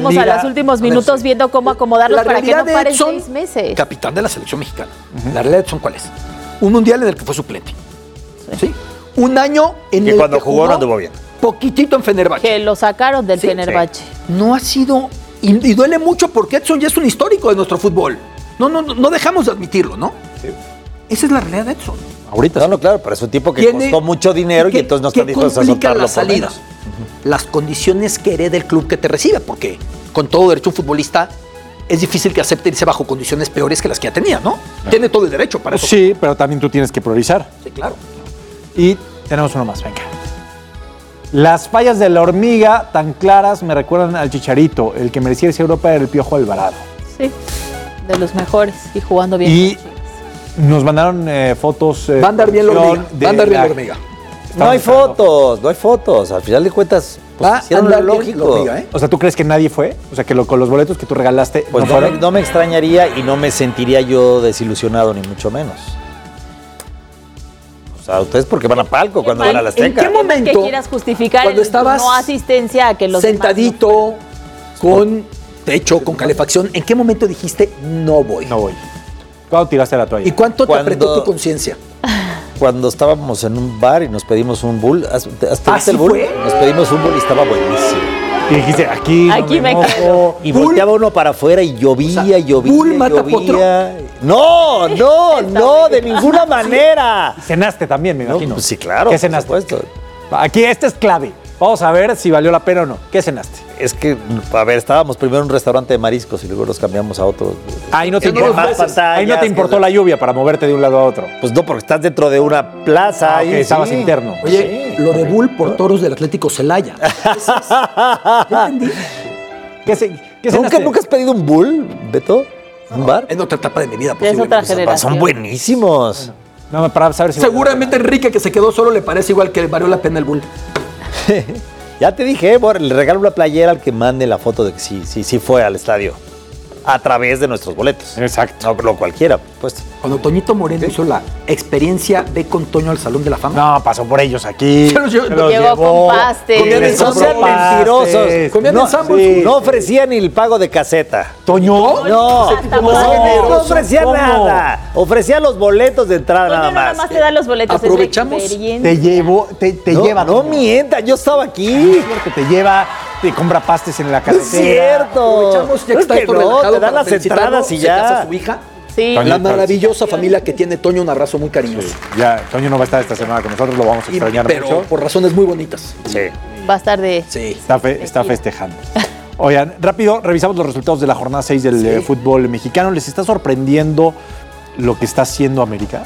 estamos a los últimos minutos viendo cómo acomodarlos para que no paren Edson, 6 meses. Capitán de la selección mexicana. La realidad de Edson, ¿cuál es? Un mundial en el que fue suplente. ¿Sí? Un año en el que cuando jugó no anduvo bien. Poquitito en Fenerbahce. Que lo sacaron del Fenerbahce. No ha sido... Y duele mucho porque Edson ya es un histórico de nuestro fútbol. No dejamos de admitirlo, ¿no? Sí. Esa es la realidad de Edson. Ahorita. No, claro, pero es un tipo que costó mucho dinero y entonces no está dispuesto a soltarlo la salida. Las condiciones que hereda el club que te recibe, porque con todo derecho un futbolista es difícil que acepte irse bajo condiciones peores que las que ya tenía, ¿no? Tiene todo el derecho para eso. Sí, pero también tú tienes que priorizar. Sí, claro. Y tenemos uno más, venga. Las fallas de la hormiga tan claras me recuerdan al Chicharito. El que merecía irse a Europa era el Piojo Alvarado. Sí, de los mejores y jugando bien. Y nos mandaron fotos. Va a andar bien la hormiga. Va a andar bien la hormiga. No hay fotos. Al final de cuentas, pues, hicieron lo lógico. Hormiga, ¿eh? O sea, ¿tú crees que nadie fue? O sea, que con los boletos que tú regalaste pues no fueron. No me extrañaría y no me sentiría yo desilusionado, ni mucho menos. O sea, ustedes porque van a palco cuando van a la Azteca. ¿En qué momento? Que quieras justificar cuando estabas no asistencia a que los sentadito, con techo, con calefacción, ¿en qué momento dijiste no voy? No voy. ¿Cuándo tiraste la toalla? ¿Y cuánto te apretó tu conciencia? Cuando estábamos en un bar y nos pedimos un bull. ¿Hasta viste el bull? Fue? Nos pedimos un bull y estaba buenísimo. Y dijiste, aquí me mojo. Y volteaba uno para afuera y llovía, llovía, ¿Bull mata llovía. No, de ninguna manera. Cenaste también, me imagino. Pues sí, claro. ¿Qué cenaste? Por supuesto. Aquí, esta es clave. Vamos a ver si valió la pena o no. ¿Qué cenaste? Es que, a ver, estábamos primero en un restaurante de mariscos y luego nos cambiamos a otro. Ahí no te, Ahí no te importó la lluvia para moverte de un lado a otro. Pues no, porque estás dentro de una plaza. Que estabas interno. Oye, lo de Bull por toros del Atlético Celaya. ¿Ya entendí? ¿Qué cenaste? ¿Nunca has pedido un bull, Beto? ¿Un bar? En otra etapa de mi vida. Es otra generación. Son buenísimos. No, para saber si seguramente Enrique, que se quedó solo, le parece igual que valió la pena el Bull. Ya te dije, le regalo una playera al que mande la foto de que sí fue al estadio. A través de nuestros boletos. Exacto. No cualquiera, pues. Cuando Toñito Moreno hizo la experiencia Ve con Toño al Salón de la Fama. No, pasó por ellos aquí. Llegó con pastes. Comían en No sean mentirosos. Comían en Sanborns. No ofrecían ni el pago de caseta. ¿Toño? No ofrecía nada. Ofrecía los boletos de entrada nada Nada más. más te dan los boletos. Aprovechamos. Te lleva. No mientan, yo estaba aquí. Es cierto, te lleva, te compra pastes en la carretera. Es cierto. Aprovechamos ya que Es está que esto no, relajado te dan para las felicitarlo. entradas y Se casa ya. su hija. Sí. La maravillosa familia que tiene Toño, un abrazo muy cariñoso. Ya, Toño no va a estar esta semana con nosotros, lo vamos a extrañar Pero mucho. por razones muy bonitas. Sí. Va a estar de... Sí. Está festejando. Oigan, rápido, revisamos los resultados de la jornada 6 del fútbol mexicano. ¿Les está sorprendiendo lo que está haciendo América?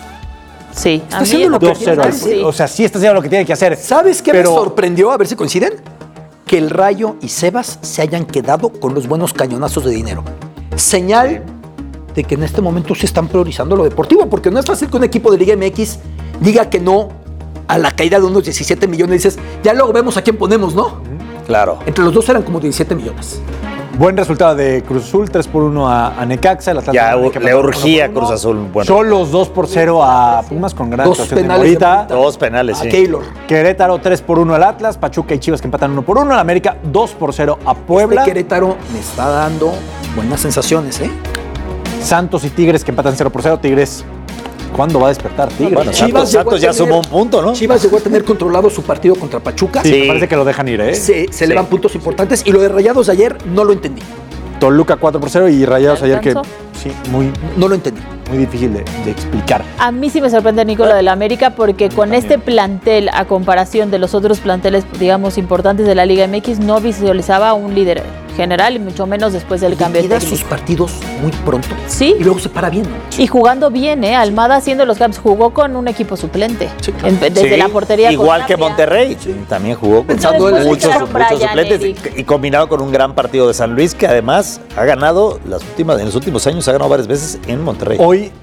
Sí. Está haciendo lo que 2-0. sí. O sea, sí está haciendo lo que tiene que hacer. ¿Sabes qué me sorprendió? A ver si coinciden. Que el Rayo y Sebas se hayan quedado con los buenos cañonazos de dinero. Señal de que en este momento se están priorizando lo deportivo, porque no es fácil que un equipo de Liga MX diga que no a la caída de unos 17 millones. Dices, ya luego vemos a quién ponemos, ¿no? Claro. Entre los dos eran como 17 millones. Buen resultado de Cruz Azul, 3-1 a Necaxa. Ya le urgía Cruz Azul. Bueno. Cholos 2-0 a Pumas con gran actuación de Morita. Dos penales, sí. A Keylor. Querétaro 3-1 al Atlas, Pachuca y Chivas que empatan 1-1, América 2-0 a Puebla. Querétaro me está dando buenas sensaciones, ¿eh? Santos y Tigres que empatan 0-0. Tigres, ¿cuándo va a despertar Tigres? Bueno, Santos ya sumó un punto, ¿no? Chivas llegó a tener controlado su partido contra Pachuca. Sí, me parece que lo dejan ir, ¿eh? Se elevan puntos importantes. Y lo de Rayados de ayer no lo entendí. Toluca 4-0 y Rayados ayer que ¿Alcanzó? sí, muy entendí. Muy difícil de explicar. A mí sí me sorprende, Nico, lo de la América, porque con este plantel, a comparación de los otros planteles, digamos, importantes de la Liga MX, no visualizaba un líder general y mucho menos después del cambio Liquida técnico. sus partidos muy pronto. Sí. Y luego se para bien. Y jugando bien, ¿eh? Almada haciendo los cambios, jugó con un equipo suplente. Sí, claro. Desde la portería. Igual con que Tapia. Monterrey. También jugó Pensando en Después muchos entraron Brian, suplentes Eric. y combinado con un gran partido de San Luis que además ha ganado en los últimos años ha ganado varias veces en Monterrey. Hoy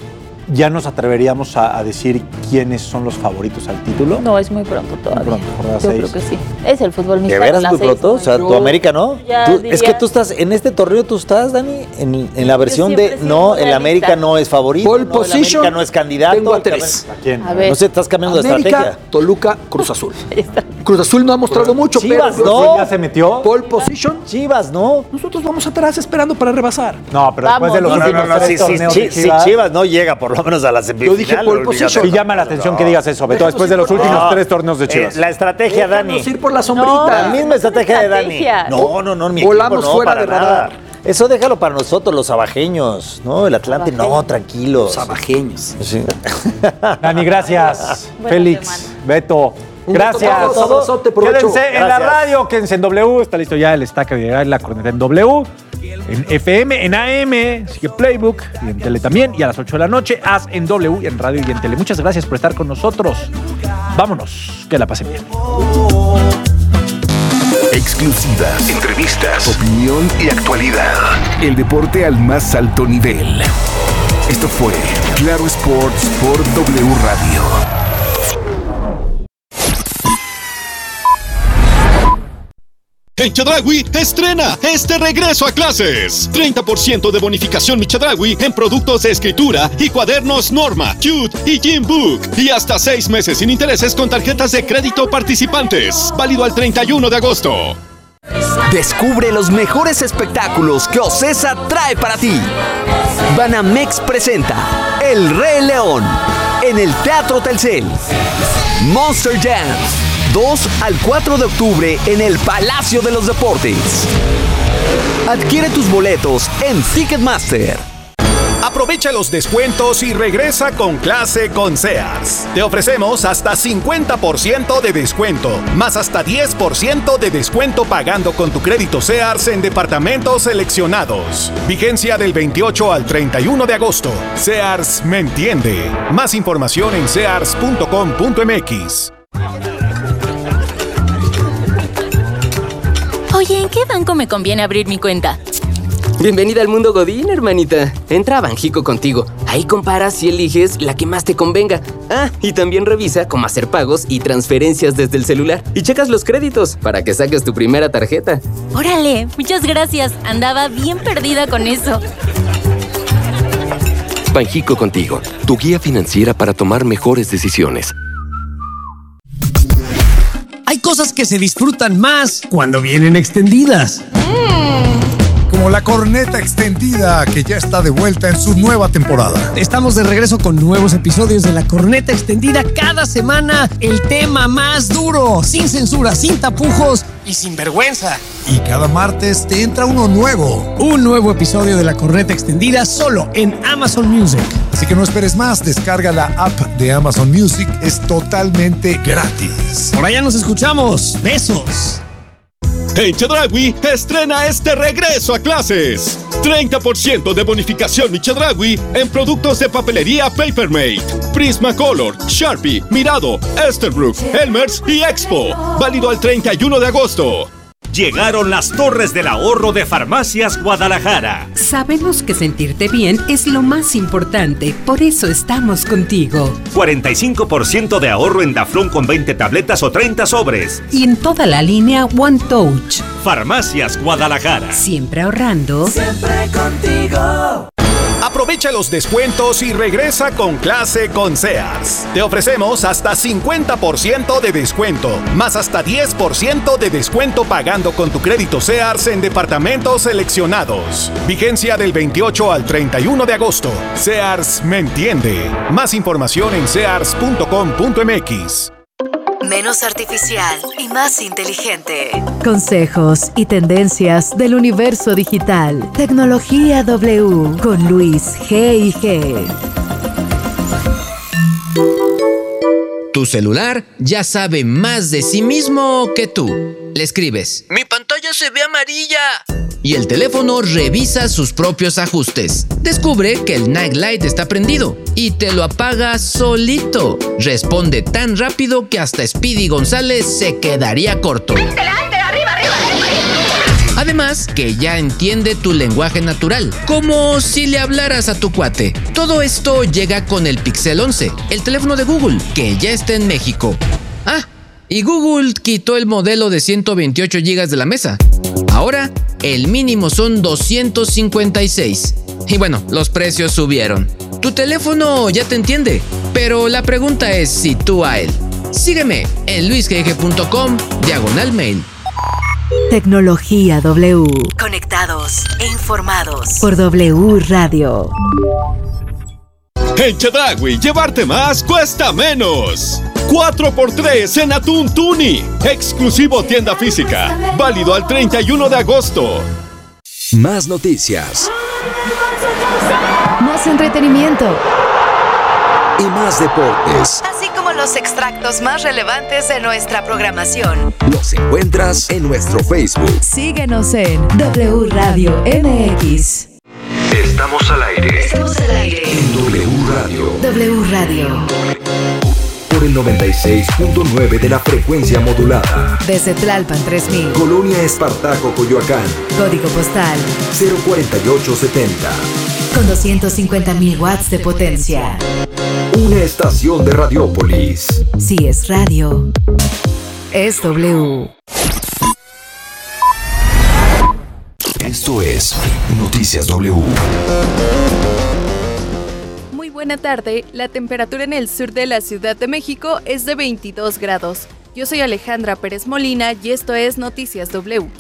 ¿ya nos atreveríamos a decir quiénes son los favoritos al título? No, es muy pronto todavía. Muy pronto, jornada Yo 6. creo que sí. Es el fútbol ¿De mexicano. veras la muy 6, pronto? O sea, tu América, ¿no? Es que tú estás, en este torneo tú estás, Dani, en la versión siempre de, he sido no, muy el América realista. no es favorito, Pole no, el position, América no es candidato. tengo a el 3. ¿A quién? A ver. No sé, estás cambiando de América, estrategia. Toluca, Cruz Azul. Cruz Azul no ha mostrado mucho, Chivas, pero ¿no? ¿Ya se metió? pole position. Chivas, ¿no? Nosotros vamos atrás esperando para rebasar. No, pero Vamos, después de los no, últimos tres torneos de si Chivas, Chivas no llega por lo menos a la semifinal. Yo dije pole position. sí llama la atención que digas eso, Beto, después de los últimos 3 torneos de Chivas. La estrategia, Dani. Déjanos ir por la sombrita. La misma estrategia de Dani. estrategia. No, mi Volamos equipo no, fuera para de nada. radar. Eso déjalo para nosotros, los abajeños, ¿no? El Atlante, no, tranquilos. Sabajeños. Sí. Dani, gracias. Buena Félix, semana. Beto, Un gracias. beso, abrazote, provecho. Quédense en la Gracias. radio, quédense en W. Está listo ya el Estaca de la corneta en W, en FM, en AM, sigue Playbook y en tele también. Y a las 8 de la noche, haz en W, en radio y en tele. Muchas gracias por estar con nosotros. Vámonos, que la pasen bien. Exclusivas, entrevistas, opinión y actualidad. El deporte al más alto nivel. Esto fue Claro Sports por W Radio. En Chedraui estrena este regreso a clases. 30% de bonificación Chedraui en productos de escritura y cuadernos Norma, Cute y Jim Book. Y hasta 6 meses sin intereses con tarjetas de crédito participantes. Válido al 31 de agosto. Descubre los mejores espectáculos que Ocesa trae para ti. Banamex presenta El Rey León en el Teatro Telcel. Monster Jam 2 al 4 de octubre en el Palacio de los Deportes. Adquiere tus boletos en Ticketmaster. Aprovecha los descuentos y regresa con clase con Sears. Te ofrecemos hasta 50% de descuento, más hasta 10% de descuento pagando con tu crédito Sears en departamentos seleccionados. Vigencia del 28 al 31 de agosto. Sears me entiende. Más información en sears.com.mx. Oye, ¿en qué banco me conviene abrir mi cuenta? Bienvenida al mundo Godín, hermanita. Entra a Banjico contigo. Ahí comparas y eliges la que más te convenga. Ah, y también revisa cómo hacer pagos y transferencias desde el celular. Y checas los créditos para que saques tu primera tarjeta. Órale, muchas gracias. Andaba bien perdida con eso. Banjico contigo, tu guía financiera para tomar mejores decisiones. Hay cosas que se disfrutan más cuando vienen extendidas. Como la corneta extendida que ya está de vuelta en su nueva temporada. Estamos de regreso con nuevos episodios de La Corneta Extendida cada semana. El tema más duro, sin censura, sin tapujos y sin vergüenza. Y cada martes te entra uno nuevo. Un nuevo episodio de La Corneta Extendida solo en Amazon Music. Así que no esperes más, descarga la app de Amazon Music, es totalmente gratis. Por allá nos escuchamos. Besos. En Chedraui estrena este regreso a clases. 30% de bonificación Chedraui en productos de papelería Papermate, Prismacolor, Sharpie, Mirado, Esterbrook, Elmer's y Expo. Válido al 31 de agosto. Llegaron las Torres del Ahorro de Farmacias Guadalajara. Sabemos que sentirte bien es lo más importante, por eso estamos contigo. 45% de ahorro en Daflón con 20 tabletas o 30 sobres. Y en toda la línea One Touch. Farmacias Guadalajara. Siempre ahorrando. Siempre contigo. Aprovecha los descuentos y regresa con clase con Sears. Te ofrecemos hasta 50% de descuento, más hasta 10% de descuento pagando con tu crédito Sears en departamentos seleccionados. Vigencia del 28 al 31 de agosto. Sears me entiende. Más información en sears.com.mx. Menos artificial y más inteligente. Consejos y tendencias del universo digital. Tecnología W con Luis G&G. Tu celular ya sabe más de sí mismo que tú. Le escribes: "Mi pantalla se ve amarilla". Y el teléfono revisa sus propios ajustes. Descubre que el night light está prendido y te lo apaga solito. Responde tan rápido que hasta Speedy González se quedaría corto. Además, que ya entiende tu lenguaje natural, como si le hablaras a tu cuate. Todo esto llega con el Pixel 11, el teléfono de Google, que ya está en México. Y Google quitó el modelo de 128 GB de la mesa. Ahora, el mínimo son 256. Y bueno, los precios subieron. Tu teléfono ya te entiende, pero la pregunta es si tú a él. Sígueme en luisgg.com/mail. Tecnología W. Conectados e informados. Por W Radio. En Chedraui, llevarte más cuesta menos. 4x3 en atún tuni. Exclusivo tienda física. Válido al 31 de agosto. Más noticias. Más entretenimiento. Y más deportes. Así como los extractos más relevantes de nuestra programación. Los encuentras en nuestro Facebook. Síguenos en W Radio MX. Estamos al aire. Estamos al aire. En W Radio. W Radio. Por el 96.9 de la frecuencia modulada. Desde Tlalpan 3000. Colonia Espartaco, Coyoacán. Código postal 04870. con 250.000 watts de potencia. Una estación de Radiópolis. Si es radio, es W. Esto es Noticias W. Muy buena tarde, la temperatura en el sur de la Ciudad de México es de 22 grados. Yo soy Alejandra Pérez Molina y esto es Noticias W.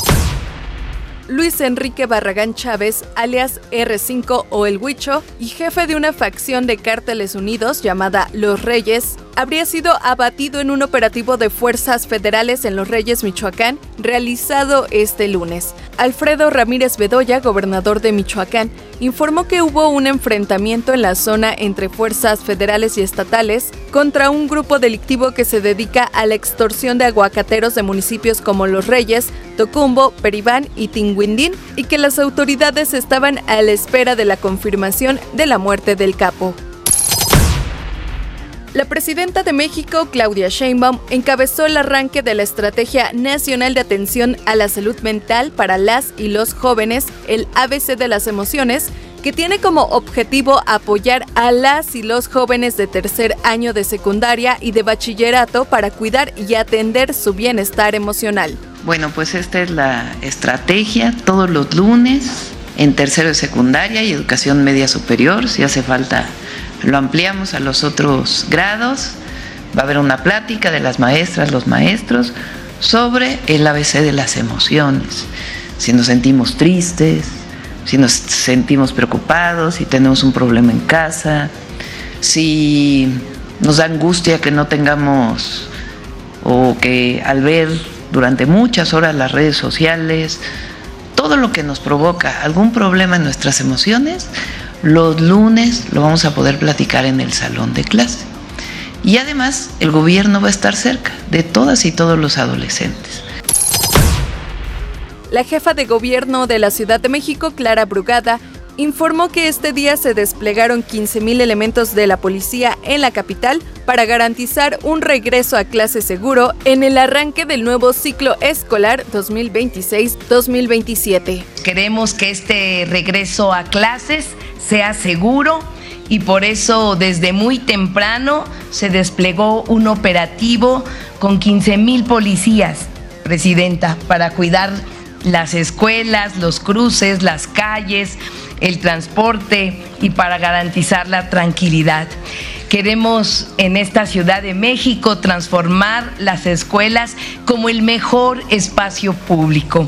Luis Enrique Barragán Chávez, alias R5 o El Huicho, y jefe de una facción de Cárteles Unidos llamada Los Reyes, habría sido abatido en un operativo de fuerzas federales en Los Reyes, Michoacán, realizado este lunes. Alfredo Ramírez Bedoya, gobernador de Michoacán, informó que hubo un enfrentamiento en la zona entre fuerzas federales y estatales contra un grupo delictivo que se dedica a la extorsión de aguacateros de municipios como Los Reyes, Tocumbo, Peribán y Tinguindín, y que las autoridades estaban a la espera de la confirmación de la muerte del capo. La presidenta de México, Claudia Sheinbaum, encabezó el arranque de la Estrategia Nacional de Atención a la Salud Mental para las y los jóvenes, el ABC de las emociones, que tiene como objetivo apoyar a las y los jóvenes de tercer año de secundaria y de bachillerato para cuidar y atender su bienestar emocional. Bueno, pues esta es la estrategia todos los lunes en tercero de secundaria y educación media superior. Si hace falta, lo ampliamos a los otros grados. Va a haber una plática de las maestras, los maestros, sobre el ABC de las emociones. Si nos sentimos tristes, si nos sentimos preocupados, si tenemos un problema en casa, si nos da angustia que no tengamos o que al ver durante muchas horas las redes sociales, todo lo que nos provoca algún problema en nuestras emociones, los lunes lo vamos a poder platicar en el salón de clase. Y además el gobierno va a estar cerca de todas y todos los adolescentes. La jefa de gobierno de la Ciudad de México, Clara Brugada, informó que este día se desplegaron 15,000 elementos de la policía en la capital para garantizar un regreso a clase seguro en el arranque del nuevo ciclo escolar 2026-2027. Queremos que este regreso a clases sea seguro y por eso desde muy temprano se desplegó un operativo con 15,000 policías, Presidenta, para cuidar las escuelas, los cruces, las calles, el transporte y para garantizar la tranquilidad. Queremos en esta Ciudad de México transformar las escuelas como el mejor espacio público.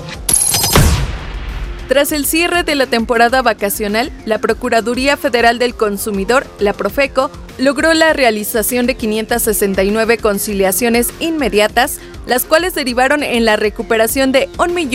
Tras el cierre de la temporada vacacional, la Procuraduría Federal del Consumidor, la Profeco, logró la realización de 569 conciliaciones inmediatas, las cuales derivaron en la recuperación de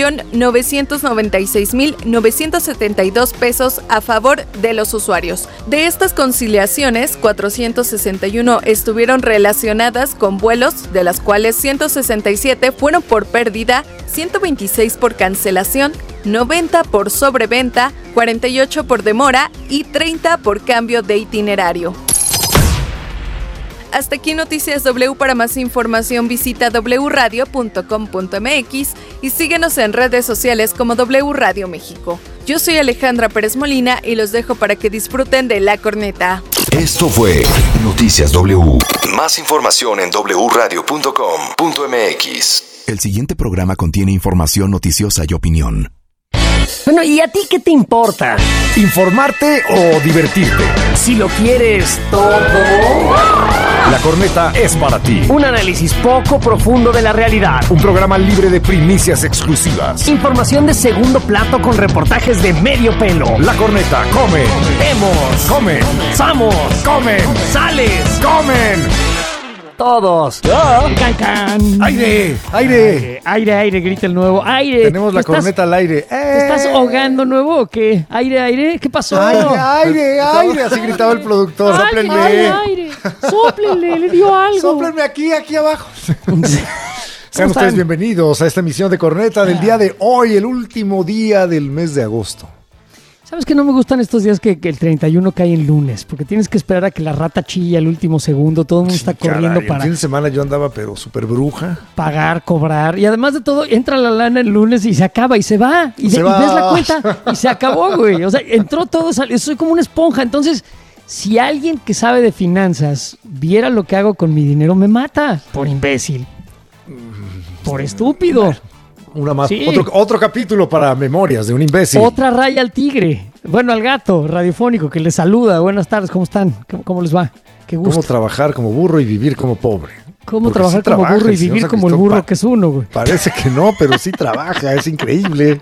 1.996.972 pesos a favor de los usuarios. De estas conciliaciones, 461 estuvieron relacionadas con vuelos, de las cuales 167 fueron por pérdida, 126 por cancelación, 90 por sobreventa, 48 por demora y 30 por cambio de itinerario. Hasta aquí Noticias W. Para más información visita wradio.com.mx y síguenos en redes sociales como W Radio México. Yo soy Alejandra Pérez Molina y los dejo para que disfruten de La Corneta. Esto fue Noticias W. Más información en wradio.com.mx. El siguiente programa contiene información noticiosa y opinión. Bueno, ¿y a ti qué te importa? ¿Informarte o divertirte? Si lo quieres todo. La Corneta es para ti. Un análisis poco profundo de la realidad. Un programa libre de primicias exclusivas. Información de segundo plato con reportajes de medio pelo. La Corneta come. Vemos. Comen. Samos. Comen. Sales. Comen. Todos. Can, can. Aire, aire. Aire, aire, grita el nuevo. Aire. Tenemos la corneta al aire. ¿Te estás ahogando nuevo o qué? Aire, aire. ¿Qué pasó? Aire, aire, aire. Así gritaba el productor. Sóplenme. Aire, aire. Sóplenle, le dio algo. Sóplenme aquí abajo. Sean ustedes bienvenidos a esta emisión de Corneta del día de hoy, el último día del mes de agosto. ¿Sabes que no me gustan estos días que el 31 cae en lunes? Porque tienes que esperar a que la rata chilla el último segundo. Todo el mundo está corriendo para... El fin de semana yo andaba pero súper bruja. Pagar, cobrar. Y además de todo, entra la lana el lunes y se acaba y se va. Y ves la cuenta y se acabó, güey. O sea, entró todo, soy como una esponja. Entonces, si alguien que sabe de finanzas viera lo que hago con mi dinero, me mata. Por imbécil. Por estúpido. Una más, sí. Otro capítulo para Memorias de un imbécil. Otra raya al tigre. Bueno, al gato radiofónico que les saluda. Buenas tardes, ¿cómo están? ¿Cómo les va? Qué gusto. ¿Cómo trabajar como burro y vivir como pobre? ¿Cómo trabajar como burro y vivir como el burro que es uno, güey? Parece que no, pero sí trabaja, es increíble.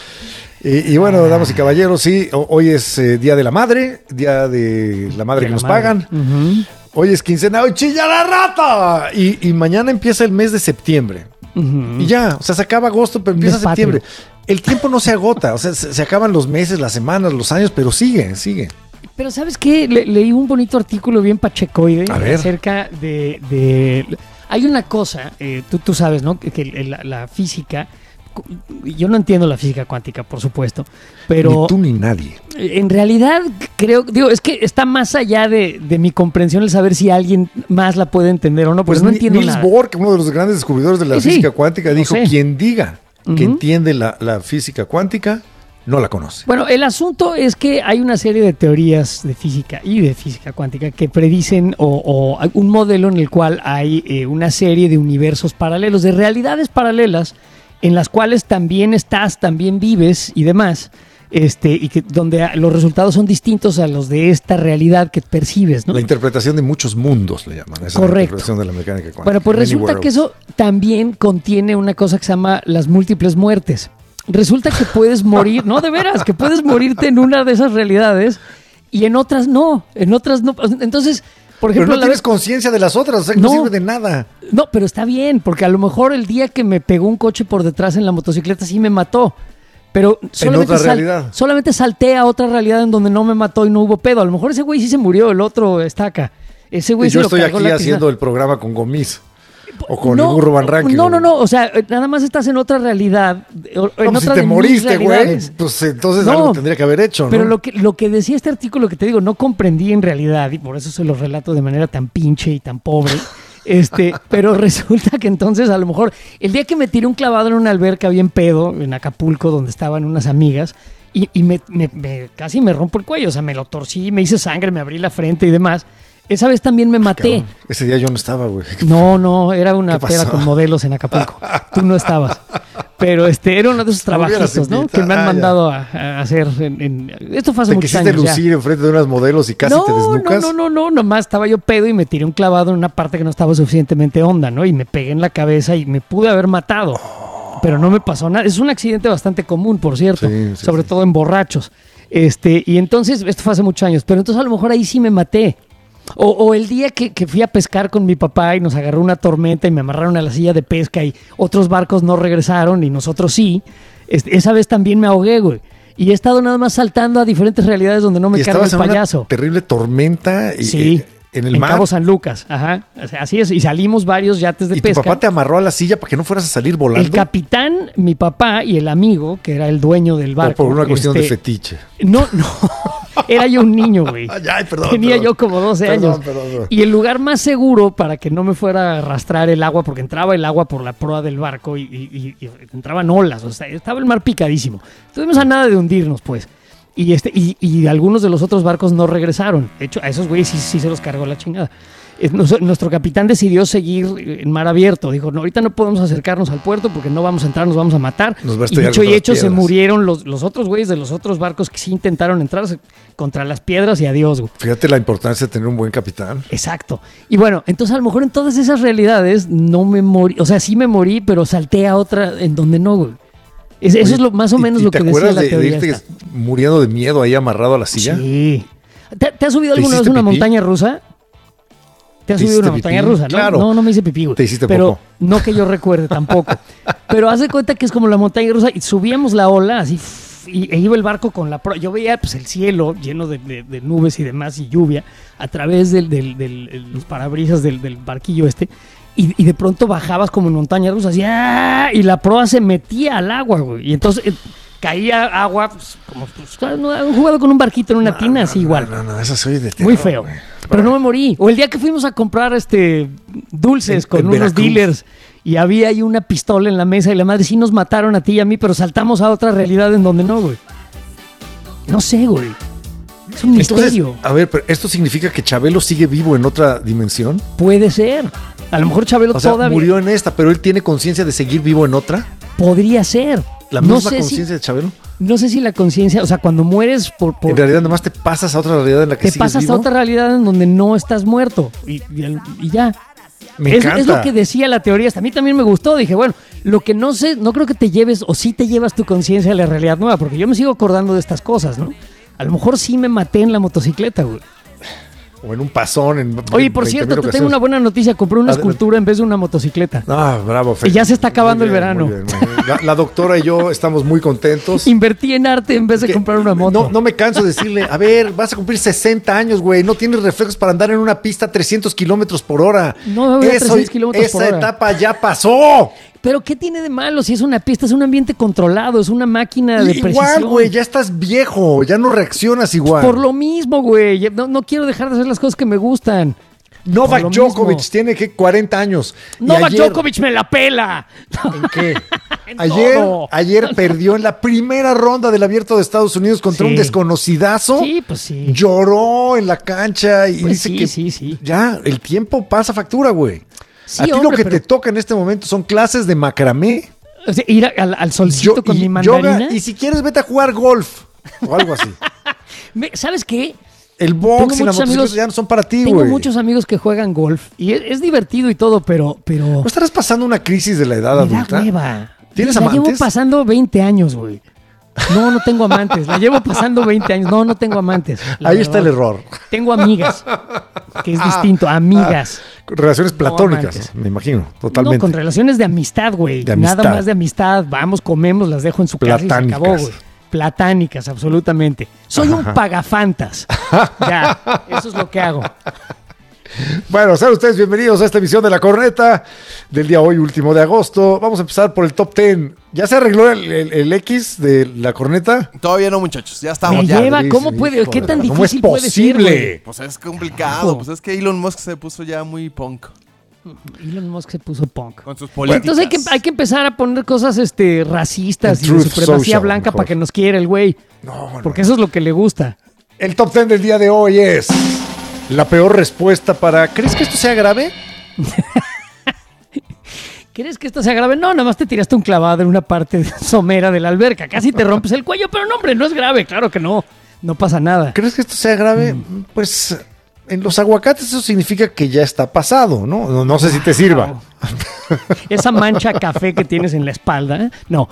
Y bueno, damas y caballeros, sí, hoy es Día de la Madre que nos pagan. Uh-huh. Hoy es quincena, hoy chilla la rata. Y mañana empieza el mes de septiembre. Uh-huh. Y ya, o sea, se acaba agosto, pero empieza septiembre. El tiempo no se agota, o sea, se acaban los meses, las semanas, los años, pero sigue. Pero ¿sabes qué? Leí un bonito artículo bien pachecoide acerca de... Hay una cosa, tú sabes, ¿no? Que la física... Yo no entiendo la física cuántica, por supuesto, pero... Ni tú ni nadie. En realidad, es que está más allá de mi comprensión el saber si alguien más la puede entender o no, pues no entiendo Niels nada. Bohr, uno de los grandes descubridores de la física cuántica, dijo, quien diga que entiende la física cuántica, no la conoce. Bueno, el asunto es que hay una serie de teorías de física y de física cuántica que predicen o un modelo en el cual hay una serie de universos paralelos, de realidades paralelas, en las cuales también estás, también vives y demás, y que donde los resultados son distintos a los de esta realidad que percibes, ¿no? La interpretación de muchos mundos le llaman. Esa Correcto. Es la interpretación de la mecánica cuántica. Bueno, pues resulta que eso también contiene una cosa que se llama las múltiples muertes. Resulta que puedes morir, no, de veras, que puedes morirte en una de esas realidades y en otras no. Entonces... Por ejemplo, pero no tienes conciencia de las otras, o sea, que no sirve de nada. No, pero está bien, porque a lo mejor el día que me pegó un coche por detrás en la motocicleta sí me mató. Pero solamente salté a otra realidad en donde no me mató y no hubo pedo. A lo mejor ese güey sí se murió, el otro estaca. Ese güey yo estoy aquí haciendo el programa con Gomis. O con el burro Van Ranking. No. O sea, nada más estás en otra realidad. En si te moriste, güey, pues entonces algo tendría que haber hecho, ¿no? Pero lo que decía este artículo que te digo, no comprendí en realidad, y por eso se lo relato de manera tan pinche y tan pobre. Pero resulta que entonces a lo mejor el día que me tiré un clavado en una alberca bien pedo, en Acapulco, donde estaban unas amigas, y casi me rompo el cuello, o sea, me lo torcí, me hice sangre, me abrí la frente y demás. Esa vez también me maté. Cabrón, ese día yo no estaba, güey. No, era una peda con modelos en Acapulco. Tú no estabas. Pero era uno de esos trabajitos, ¿no? Que me han mandado a hacer. Esto fue hace muchos años. ¿Te quisiste lucir enfrente de unas modelos y casi te desnucas? No, nomás estaba yo pedo y me tiré un clavado en una parte que no estaba suficientemente honda, ¿no? Y me pegué en la cabeza y me pude haber matado. Pero no me pasó nada. Es un accidente bastante común, por cierto. Sobre todo en borrachos. Y entonces, esto fue hace muchos años. Pero entonces a lo mejor ahí sí me maté. O el día que fui a pescar con mi papá y nos agarró una tormenta y me amarraron a la silla de pesca y otros barcos no regresaron y nosotros sí, esa vez también me ahogué, güey. Y he estado nada más saltando a diferentes realidades donde no me carga el payaso. Una terrible tormenta en el mar. En Cabo San Lucas, ajá. O sea, así es, y salimos varios yates de pesca. ¿Y tu papá te amarró a la silla para que no fueras a salir volando? El capitán, mi papá y el amigo, que era el dueño del barco. O por una cuestión de fetiche. No. Era yo un niño, güey. Ay, perdón. Tenía yo como 12 años. Perdón. Y el lugar más seguro para que no me fuera a arrastrar el agua, porque entraba el agua por la proa del barco y entraban olas. O sea, estaba el mar picadísimo. Estuvimos a nada de hundirnos, pues. Y algunos de los otros barcos no regresaron. De hecho, a esos güeyes sí se los cargó la chingada. Nuestro capitán decidió seguir en mar abierto. Dijo, no, ahorita no podemos acercarnos al puerto porque no vamos a entrar, nos vamos a matar. Y dicho y hecho, se murieron los otros güeyes de los otros barcos que sí intentaron entrar contra las piedras y adiós, güey. Fíjate la importancia de tener un buen capitán. Exacto. Y bueno, entonces a lo mejor en todas esas realidades no me morí. O sea, sí me morí, pero salté a otra en donde no, güey. Eso es más o menos lo que decía la teoría. ¿Te acuerdas de irte muriendo de miedo ahí amarrado a la silla? Sí. ¿Te has subido alguna vez una montaña rusa? ¿Te has subido una montaña rusa? ¿No? Claro. No me hice pipí, güey. Te hiciste pero poco. No que yo recuerde tampoco. Pero haz de cuenta que es como la montaña rusa y subíamos la ola así e iba el barco con la proa. Yo veía pues el cielo lleno de nubes y demás y lluvia a través de los parabrisas del barquillo y de pronto bajabas como en montaña rusa así, y la proa se metía al agua, güey. Y entonces caía agua, pues, como un jugado con un barquito en una tina, así igual. No, eso soy de terror, muy feo. Güey. Pero no me morí. O el día que fuimos a comprar dulces con unos Veracruz. Dealers y había ahí una pistola en la mesa y la madre sí nos mataron a ti y a mí, pero saltamos a otra realidad en donde no, güey. No sé, güey. Es un misterio. Entonces, a ver, pero ¿esto significa que Chabelo sigue vivo en otra dimensión? Puede ser. A lo mejor Chabelo todavía murió en esta, pero él tiene conciencia de seguir vivo en otra. Podría ser. ¿La misma conciencia de Chabelo? No sé si la conciencia, o sea, cuando mueres en realidad nomás te pasas a otra realidad en la que sigues vivo. Te pasas a otra realidad en donde no estás muerto y ya. Me encanta. Es lo que decía la teoría. Hasta a mí también me gustó. Dije, bueno, lo que no sé, no creo que te lleves o sí te llevas tu conciencia a la realidad nueva, porque yo me sigo acordando de estas cosas, ¿no? A lo mejor sí me maté en la motocicleta, güey. O en un pasón. Oye, por cierto, te tengo una buena noticia. Compré una escultura en vez de una motocicleta. Ah, bravo, Fer. Y ya se está acabando el verano. Muy bien. La doctora y yo estamos muy contentos. Invertí en arte en vez de comprar una moto. No me canso de decirle, a ver, vas a cumplir 60 años, güey. No tienes reflejos para andar en una pista a 300 kilómetros por hora. No, 300 kilómetros por hora. Esa etapa ya pasó. Pero ¿qué tiene de malo si es una pista? Es un ambiente controlado, es una máquina de precisión. Igual, güey, ya estás viejo, ya no reaccionas igual. Por lo mismo, güey. No quiero dejar de hacer las cosas que me gustan. Novak Djokovic tiene 40 años. Novak Djokovic me la pela. ¿En qué? Ayer perdió en la primera ronda del Abierto de Estados Unidos contra un desconocidazo. Sí, pues sí. Lloró en la cancha y pues dice sí. Ya, el tiempo pasa factura, güey. Sí, a ti lo que te toca en este momento son clases de macramé. O sea, ir al solcito con mi mandarina. Yoga, y si quieres, vete a jugar golf o algo así. ¿Sabes qué? El box y la motocicleta ya no son para ti, güey. Tengo muchos amigos que juegan golf y es divertido y todo, pero... ¿No estarás pasando una crisis de la edad adulta? ¿Tienes amantes? La llevo pasando 20 años, güey. No tengo amantes. La llevo pasando 20 años. No tengo amantes. Ahí está el error. Tengo amigas, que es distinto. Amigas. Relaciones platónicas, me imagino, totalmente. No, con relaciones de amistad, güey. Nada más de amistad. Vamos, comemos, las dejo en su casa y se acabó, güey. Platánicas, absolutamente. Soy un pagafantas. Ya, eso es lo que hago. Bueno, sean ustedes bienvenidos a esta emisión de La Corneta del día hoy, último de agosto. Vamos a empezar por el top 10. ¿Ya se arregló el X de La Corneta? Todavía no, muchachos. Ya estamos. Me lleva, ¿cómo puede? ¿Qué tan difícil ¿Cómo es posible? Puede ser, pues es complicado. Pues es que Elon Musk se puso ya muy punk. Elon Musk se puso punk. Con sus políticas. Entonces hay que empezar a poner cosas racistas y de supremacía blanca para que nos quiera el güey. Porque eso es lo que le gusta. El top 10 del día de hoy es... La peor respuesta para... ¿Crees que esto sea grave? ¿Crees que esto sea grave? No, nada más te tiraste un clavado en una parte somera de la alberca. Casi te rompes el cuello, pero no, hombre, no es grave. Claro que no. No pasa nada. ¿Crees que esto sea grave? Pues en los aguacates eso significa que ya está pasado, ¿no? No sé si te sirva. Esa mancha café que tienes en la espalda, ¿eh? No.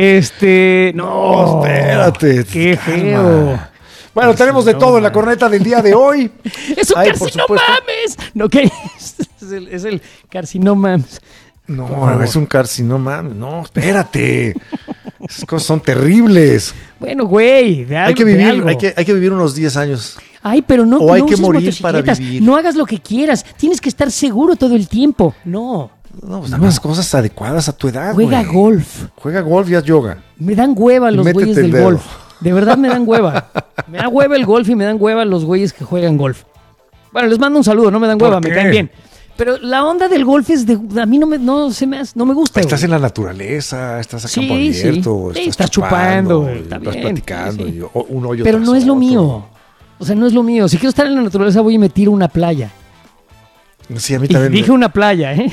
No, espérate. Qué feo. Bueno, tenemos de todo en La Corneta del día de hoy. ¡Es un carcinomames! No, ¿qué? Es el carcinomames. No, es un carcinomames. No, espérate. Esas cosas son terribles. Bueno, güey, hay que vivir unos 10 años. Ay, pero no. O hay que morir para vivir. No hagas lo que quieras. Tienes que estar seguro todo el tiempo. No, pues nada más cosas adecuadas a tu edad. Juega golf. Juega golf y haz yoga. Me dan hueva los güeyes del golf. De verdad me dan hueva. Me da hueva el golf y me dan hueva los güeyes que juegan golf. Bueno, les mando un saludo, no me dan hueva, me caen bien. Pero la onda del golf es a mí no me gusta. Estás en la naturaleza, estás a campo abierto, estás chupando, estás platicando, sí. Un hoyo. Pero no es lo mío. O sea, no es lo mío. Si quiero estar en la naturaleza, voy y me tiro a una playa. Sí, a mí también. Dije una playa, ¿eh?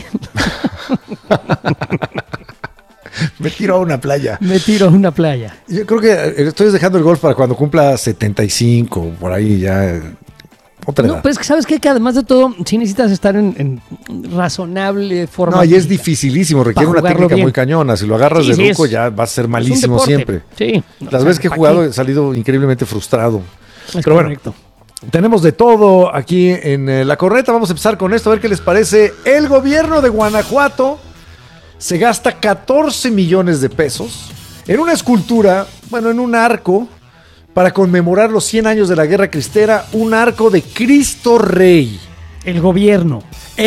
Me tiro a una playa. Me tiro a una playa. Yo creo que estoy dejando el golf para cuando cumpla 75, por ahí ya. Otra edad. No, pero es que sabes qué? Que además de todo, sí necesitas estar en razonable forma. No, y es dificilísimo, requiere una técnica bien. Muy cañona. Si lo agarras de ruco, ya vas a ser malísimo siempre. Sí. Las veces que he jugado he salido increíblemente frustrado. Es pero correcto. Bueno, tenemos de todo aquí en La Corneta. Vamos a empezar con esto, a ver qué les parece. El gobierno de Guanajuato se gasta 14 millones de pesos en una escultura, en un arco, para conmemorar los 100 años de la Guerra Cristera, un arco de Cristo Rey. El gobierno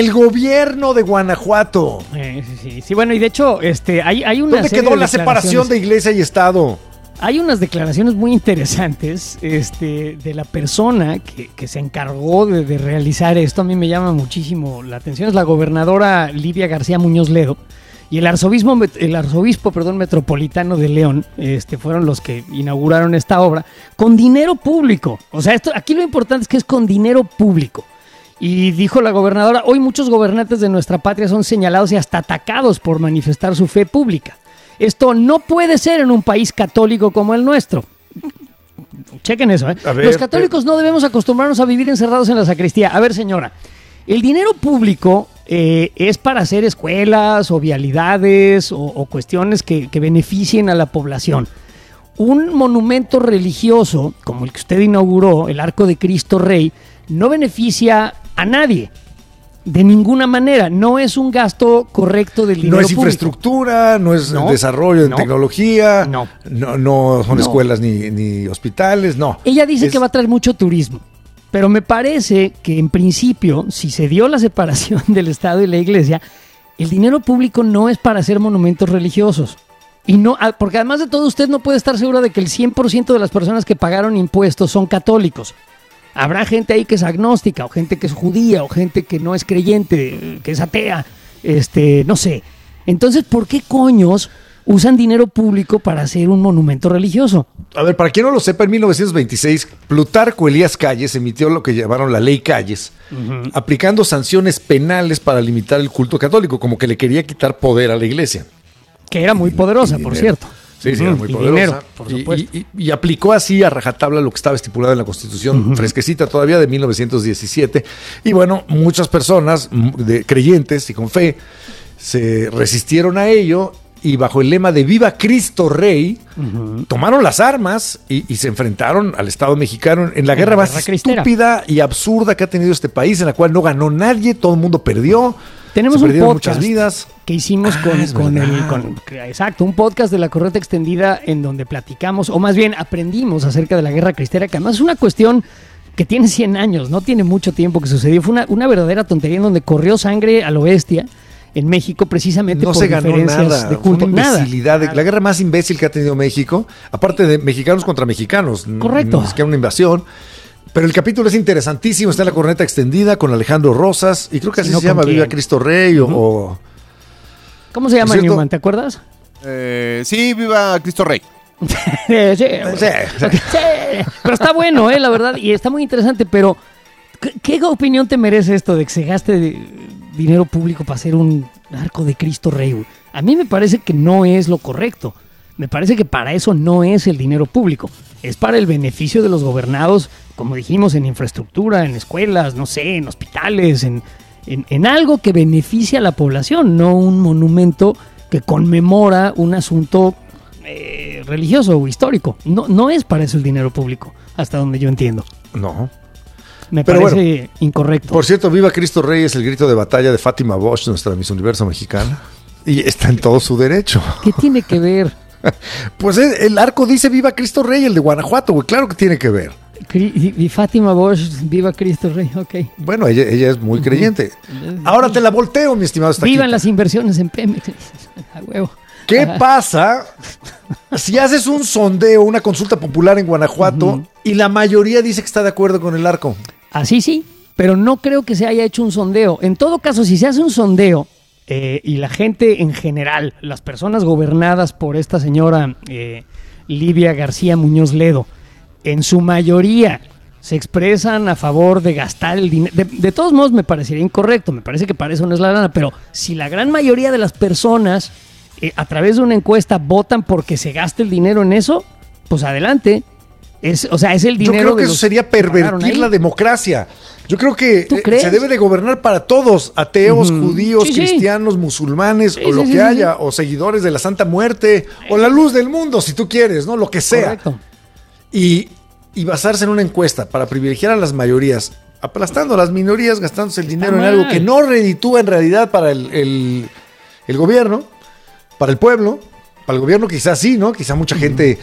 de Guanajuato. Sí, bueno, y de hecho, hay una ¿Dónde quedó la separación de iglesia y Estado? Hay unas declaraciones muy interesantes de la persona que se encargó de realizar esto. A mí me llama muchísimo la atención. Es la gobernadora Lidia García Muñoz Ledo. Y el arzobispo metropolitano de León fueron los que inauguraron esta obra con dinero público. O sea, aquí lo importante es que es con dinero público. Y dijo la gobernadora, hoy muchos gobernantes de nuestra patria son señalados y hasta atacados por manifestar su fe pública. Esto no puede ser en un país católico como el nuestro. Chequen eso, ¿eh? Los católicos no debemos acostumbrarnos a vivir encerrados en la sacristía. A ver, señora, el dinero público es para hacer escuelas o vialidades o cuestiones que beneficien a la población. Un monumento religioso, como el que usted inauguró, el Arco de Cristo Rey, no beneficia a nadie. De ninguna manera, no es un gasto correcto del dinero público. No es infraestructura, no es desarrollo en tecnología, no son escuelas ni hospitales, no. Ella dice que va a traer mucho turismo, pero me parece que en principio, si se dio la separación del Estado y la Iglesia, el dinero público no es para hacer monumentos religiosos. Y no, porque además de todo, usted no puede estar segura de que el 100% de las personas que pagaron impuestos son católicos. Habrá gente ahí que es agnóstica, o gente que es judía, o gente que no es creyente, que es atea, no sé. Entonces, ¿por qué coños usan dinero público para hacer un monumento religioso? A ver, para quien no lo sepa, en 1926, Plutarco Elías Calles emitió lo que llamaron la Ley Calles, aplicando sanciones penales para limitar el culto católico, como que le quería quitar poder a la iglesia. Que era muy poderosa, por cierto. Sí, era muy poderosa. Dinero, por supuesto. Y aplicó así a rajatabla lo que estaba estipulado en la Constitución, fresquecita todavía, de 1917. Y bueno, muchas personas creyentes y con fe se resistieron a ello y bajo el lema de Viva Cristo Rey, tomaron las armas y se enfrentaron al Estado mexicano en la guerra más estúpida y absurda que ha tenido este país, en la cual no ganó nadie, todo el mundo perdió. Tenemos un podcast muchas vidas que hicimos un podcast de La Corneta Extendida en donde platicamos, o más bien aprendimos acerca de la Guerra Cristera, que además es una cuestión que tiene 100 años, no tiene mucho tiempo que sucedió. Fue una verdadera tontería en donde corrió sangre a lo bestia en México precisamente por diferencias de culto. Fue una imbecilidad, la guerra más imbécil que ha tenido México, aparte de mexicanos contra mexicanos. Correcto. Es que era una invasión. Pero el capítulo es interesantísimo, está en La Corneta Extendida con Alejandro Rosas, y creo que así se llama, Viva Cristo Rey o... ¿Cómo se llama, Newman? ¿Te acuerdas? Sí, Viva Cristo Rey. Sí. Pero está bueno, la verdad, y está muy interesante, pero ¿qué opinión te merece esto de que se gaste dinero público para hacer un arco de Cristo Rey? A mí me parece que no es lo correcto. Me parece que para eso no es el dinero público. Es para el beneficio de los gobernados, como dijimos, en infraestructura, en escuelas, no sé, en hospitales, en algo que beneficie a la población, no un monumento que conmemora un asunto religioso o histórico. No es para eso el dinero público, hasta donde yo entiendo. No. Me parece incorrecto. Por cierto, Viva Cristo Rey es el grito de batalla de Fátima Bosch, nuestra Miss Universo mexicana, y está en todo su derecho. ¿Qué tiene que ver? Pues el arco dice Viva Cristo Rey, el de Guanajuato, güey, claro que tiene que ver. Y Fátima Bosch, Viva Cristo Rey, ok. Bueno, ella es muy creyente. Ahora te la volteo, mi estimado Estaquita. Vivan las inversiones en Pemex, a huevo. ¿Qué pasa si haces un sondeo, una consulta popular en Guanajuato y la mayoría dice que está de acuerdo con el arco? Así sí, pero no creo que se haya hecho un sondeo. En todo caso, si se hace un sondeo y la gente en general, las personas gobernadas por esta señora Livia García Muñoz Ledo, en su mayoría se expresan a favor de gastar el dinero. De todos modos me parecería incorrecto, me parece que para eso no es la lana, pero si la gran mayoría de las personas a través de una encuesta votan porque se gaste el dinero en eso, pues adelante. Es el dinero. Yo creo que eso sería pervertir la democracia. Yo creo que se debe de gobernar para todos, ateos, judíos, cristianos, musulmanes, o lo que haya, o seguidores de la Santa Muerte, o la luz del mundo, si tú quieres, ¿no? Lo que sea. Correcto. Y basarse en una encuesta para privilegiar a las mayorías, aplastando a las minorías, gastándose el dinero en algo que no reditúa en realidad para el gobierno, para el pueblo. Para el gobierno quizás sí, ¿no? Quizá mucha gente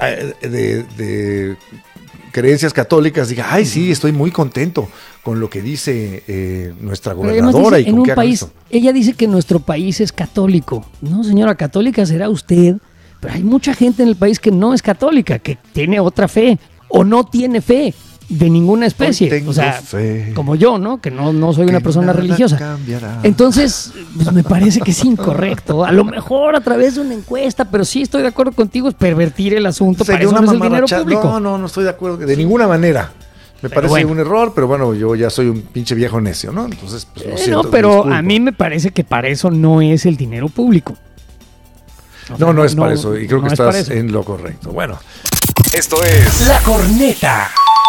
de creencias católicas diga, ay, sí, estoy muy contento con lo que dice nuestra gobernadora. Dice, y con en un país, ella dice que nuestro país es católico. No, señora, católica será usted, pero hay mucha gente en el país que no es católica, que tiene otra fe o no tiene fe de ninguna especie. O sea, fe, como yo, ¿no? Que no soy una persona religiosa. Cambiará. Entonces, pues me parece que es incorrecto. A lo mejor a través de una encuesta, pero sí estoy de acuerdo contigo, es pervertir el asunto. Para eso no es el dinero público. No estoy de acuerdo de ninguna manera. Me parece un error, pero bueno, yo ya soy un pinche viejo necio, ¿no? Entonces, pues lo siento. No, pero a mí me parece que para eso no es el dinero público. O sea, no es para eso, y creo que estás en lo correcto. Bueno, esto es La Corneta.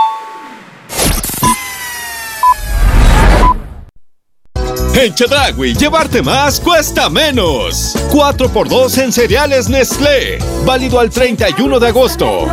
En Chedraui, llevarte más cuesta menos. 4x2 en cereales Nestlé. Válido al 31 de agosto.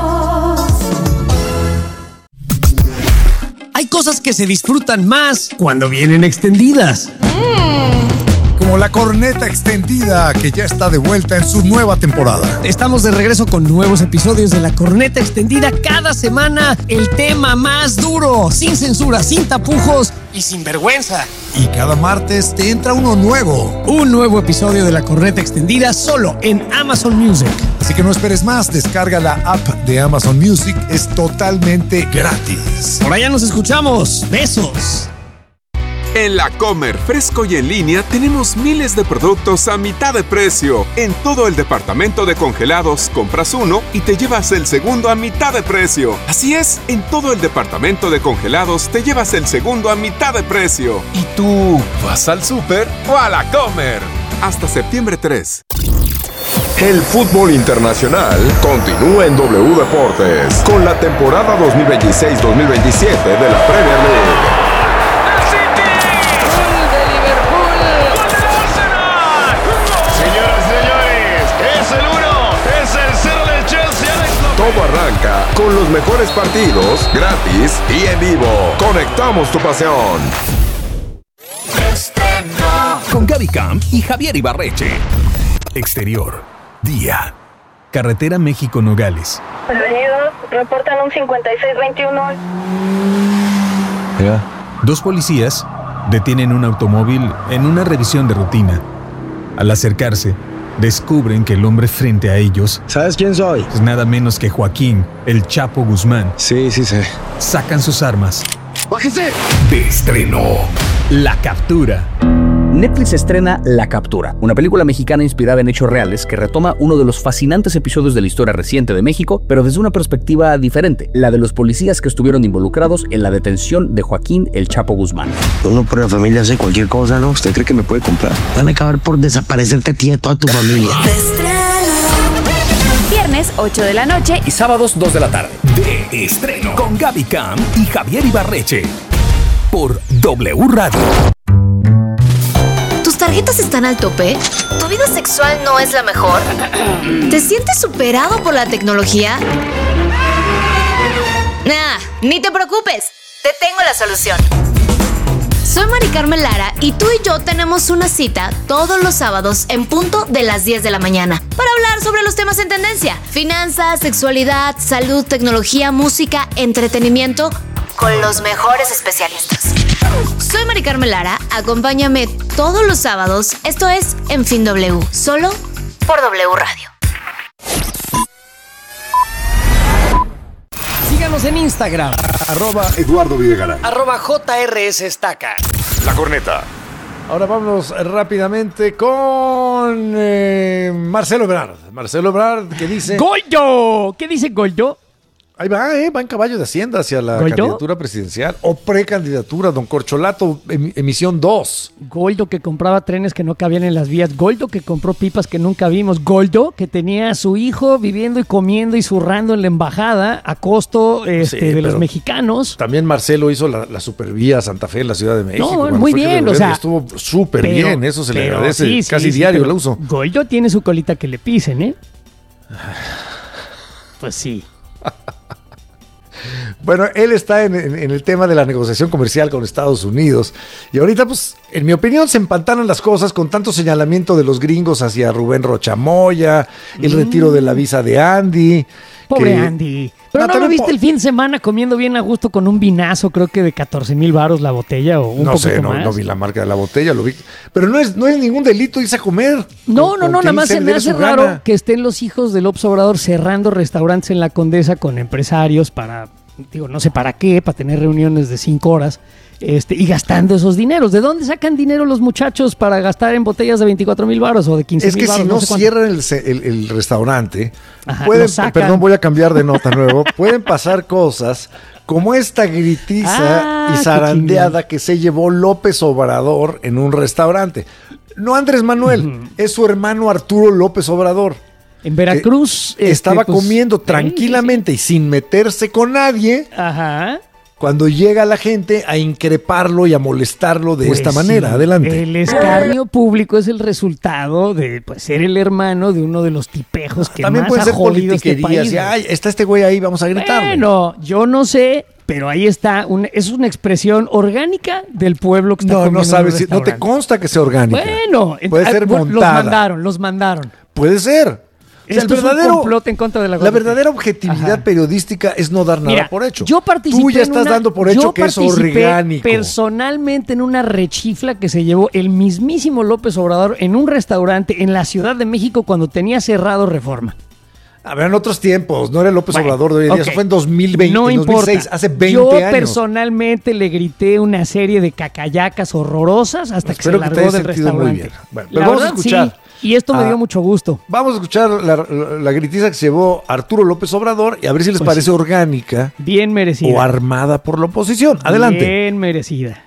Hay cosas que se disfrutan más cuando vienen extendidas. Como la corneta extendida, que ya está de vuelta en su nueva temporada. Estamos de regreso con nuevos episodios de la corneta extendida cada semana. El tema más duro, sin censura, sin tapujos y sin vergüenza. Y cada martes te entra uno nuevo. Un nuevo episodio de la corneta extendida solo en Amazon Music. Así que no esperes más, descarga la app de Amazon Music, es totalmente gratis. Por allá nos escuchamos. Besos. En La Comer, fresco y en línea, tenemos miles de productos a mitad de precio. En todo el departamento de congelados, compras uno y te llevas el segundo a mitad de precio. Así es, en todo el departamento de congelados te llevas el segundo a mitad de precio. ¿Y tú vas al súper o a La Comer? Hasta septiembre 3. El fútbol internacional continúa en W Deportes con la temporada 2026-2027 de la Premier League. Todo arranca con los mejores partidos, gratis y en vivo. Conectamos tu pasión. Con Gaby Camp y Javier Ibarreche. Exterior, día. Carretera México-Nogales. Prevenidos, reportan un 5621. Dos policías detienen un automóvil en una revisión de rutina. Al acercarse, descubren que el hombre frente a ellos... ¿Sabes quién soy? Es nada menos que Joaquín, el Chapo Guzmán. Sí sé. Sacan sus armas. ¡Bájese! De estreno, La Captura. Netflix estrena La Captura, una película mexicana inspirada en hechos reales que retoma uno de los fascinantes episodios de la historia reciente de México, pero desde una perspectiva diferente, la de los policías que estuvieron involucrados en la detención de Joaquín el Chapo Guzmán. Uno por la familia hace cualquier cosa, ¿no? ¿Usted cree que me puede comprar? Van a acabar por desaparecerte a ti y a toda tu familia. Viernes 8 de la noche y sábados 2 de la tarde. De estreno con Gaby Cam y Javier Ibarreche por W Radio. ¿Tus tarjetas están al tope? ¿Tu vida sexual no es la mejor? ¿Te sientes superado por la tecnología? Ni te preocupes, te tengo la solución. Soy Mari Carmen Lara y tú y yo tenemos una cita todos los sábados en punto de las 10 de la mañana para hablar sobre los temas en tendencia: finanzas, sexualidad, salud, tecnología, música, entretenimiento, con los mejores especialistas. Soy Mari Carmen Lara, acompáñame todos los sábados, esto es En Fin W, solo por W Radio. Síganos en Instagram. @Eduardo Videgaray. @JRS Estaca. La Corneta. Ahora vámonos rápidamente con Marcelo Ebrard. Marcelo Ebrard, ¿qué dice? ¡Goldo! ¿Qué dice Goldo? Ahí va en caballo de Hacienda hacia la candidatura presidencial o precandidatura, don Corcholato, emisión 2. Goldo que compraba trenes que no cabían en las vías. Goldo que compró pipas que nunca vimos. Goldo que tenía a su hijo viviendo y comiendo y zurrando en la embajada a costo de los mexicanos. También Marcelo hizo la supervía Santa Fe en la Ciudad de México. No, muy bien, o sea. Estuvo súper bien, eso se le agradece. Casi diario el uso. Goldo tiene su colita que le pisen, ¿eh? Pues sí. Bueno, él está en el tema de la negociación comercial con Estados Unidos y ahorita, pues, en mi opinión, se empantanan las cosas con tanto señalamiento de los gringos hacia Rubén Rocha Moya, el retiro de la visa de Andy. Pobre Andy. Pero ¿no lo viste el fin de semana comiendo bien a gusto con un vinazo, creo que de 14,000 varos la botella o un poco más? No vi la marca de la botella, lo vi. Pero no es ningún delito irse a comer. No, nada más se me hace raro que estén los hijos del López Obrador cerrando restaurantes en la Condesa con empresarios para, no sé para qué, para tener reuniones de 5 horas. Y gastando esos dineros. ¿De dónde sacan dinero los muchachos para gastar en botellas de 24,000 varos o de 15,000 varos? Es que si no cierran el restaurante, perdón, voy a cambiar de nota nuevo, pueden pasar cosas como esta gritiza y zarandeada que se llevó López Obrador en un restaurante. No Andrés Manuel, es su hermano Arturo López Obrador. En Veracruz. Estaba comiendo tranquilamente y sin meterse con nadie. Ajá. Cuando llega la gente a increparlo y a molestarlo de esta manera. Adelante. El escarnio público es el resultado de ser el hermano de uno de los tipejos que también más ha jodido este país. Ay, está este güey ahí, vamos a gritar. Bueno, yo no sé, pero ahí está. Es una expresión orgánica del pueblo que está comiendo. No sabes, no te consta que sea orgánica. Bueno, puede ser montada. Los mandaron. Puede ser. O sea, Esto es un complot en contra de la verdadera objetividad periodística es no dar nada por hecho. Yo participé. Tú ya estás dando por hecho que es orgánico. Personalmente en una rechifla que se llevó el mismísimo López Obrador en un restaurante en la Ciudad de México cuando tenía cerrado Reforma. A ver, en otros tiempos, no era López Obrador de hoy en día, eso fue en 2020, no 2006, hace 20 Yo años. Personalmente le grité una serie de cacayacas horrorosas hasta que se largó del restaurante. Muy bien. Bueno, pero vamos a escuchar. Sí, y esto me dio mucho gusto. Vamos a escuchar la gritiza que se llevó Arturo López Obrador y a ver si les parece orgánica. Bien merecida. O armada por la oposición. Adelante. Bien merecida.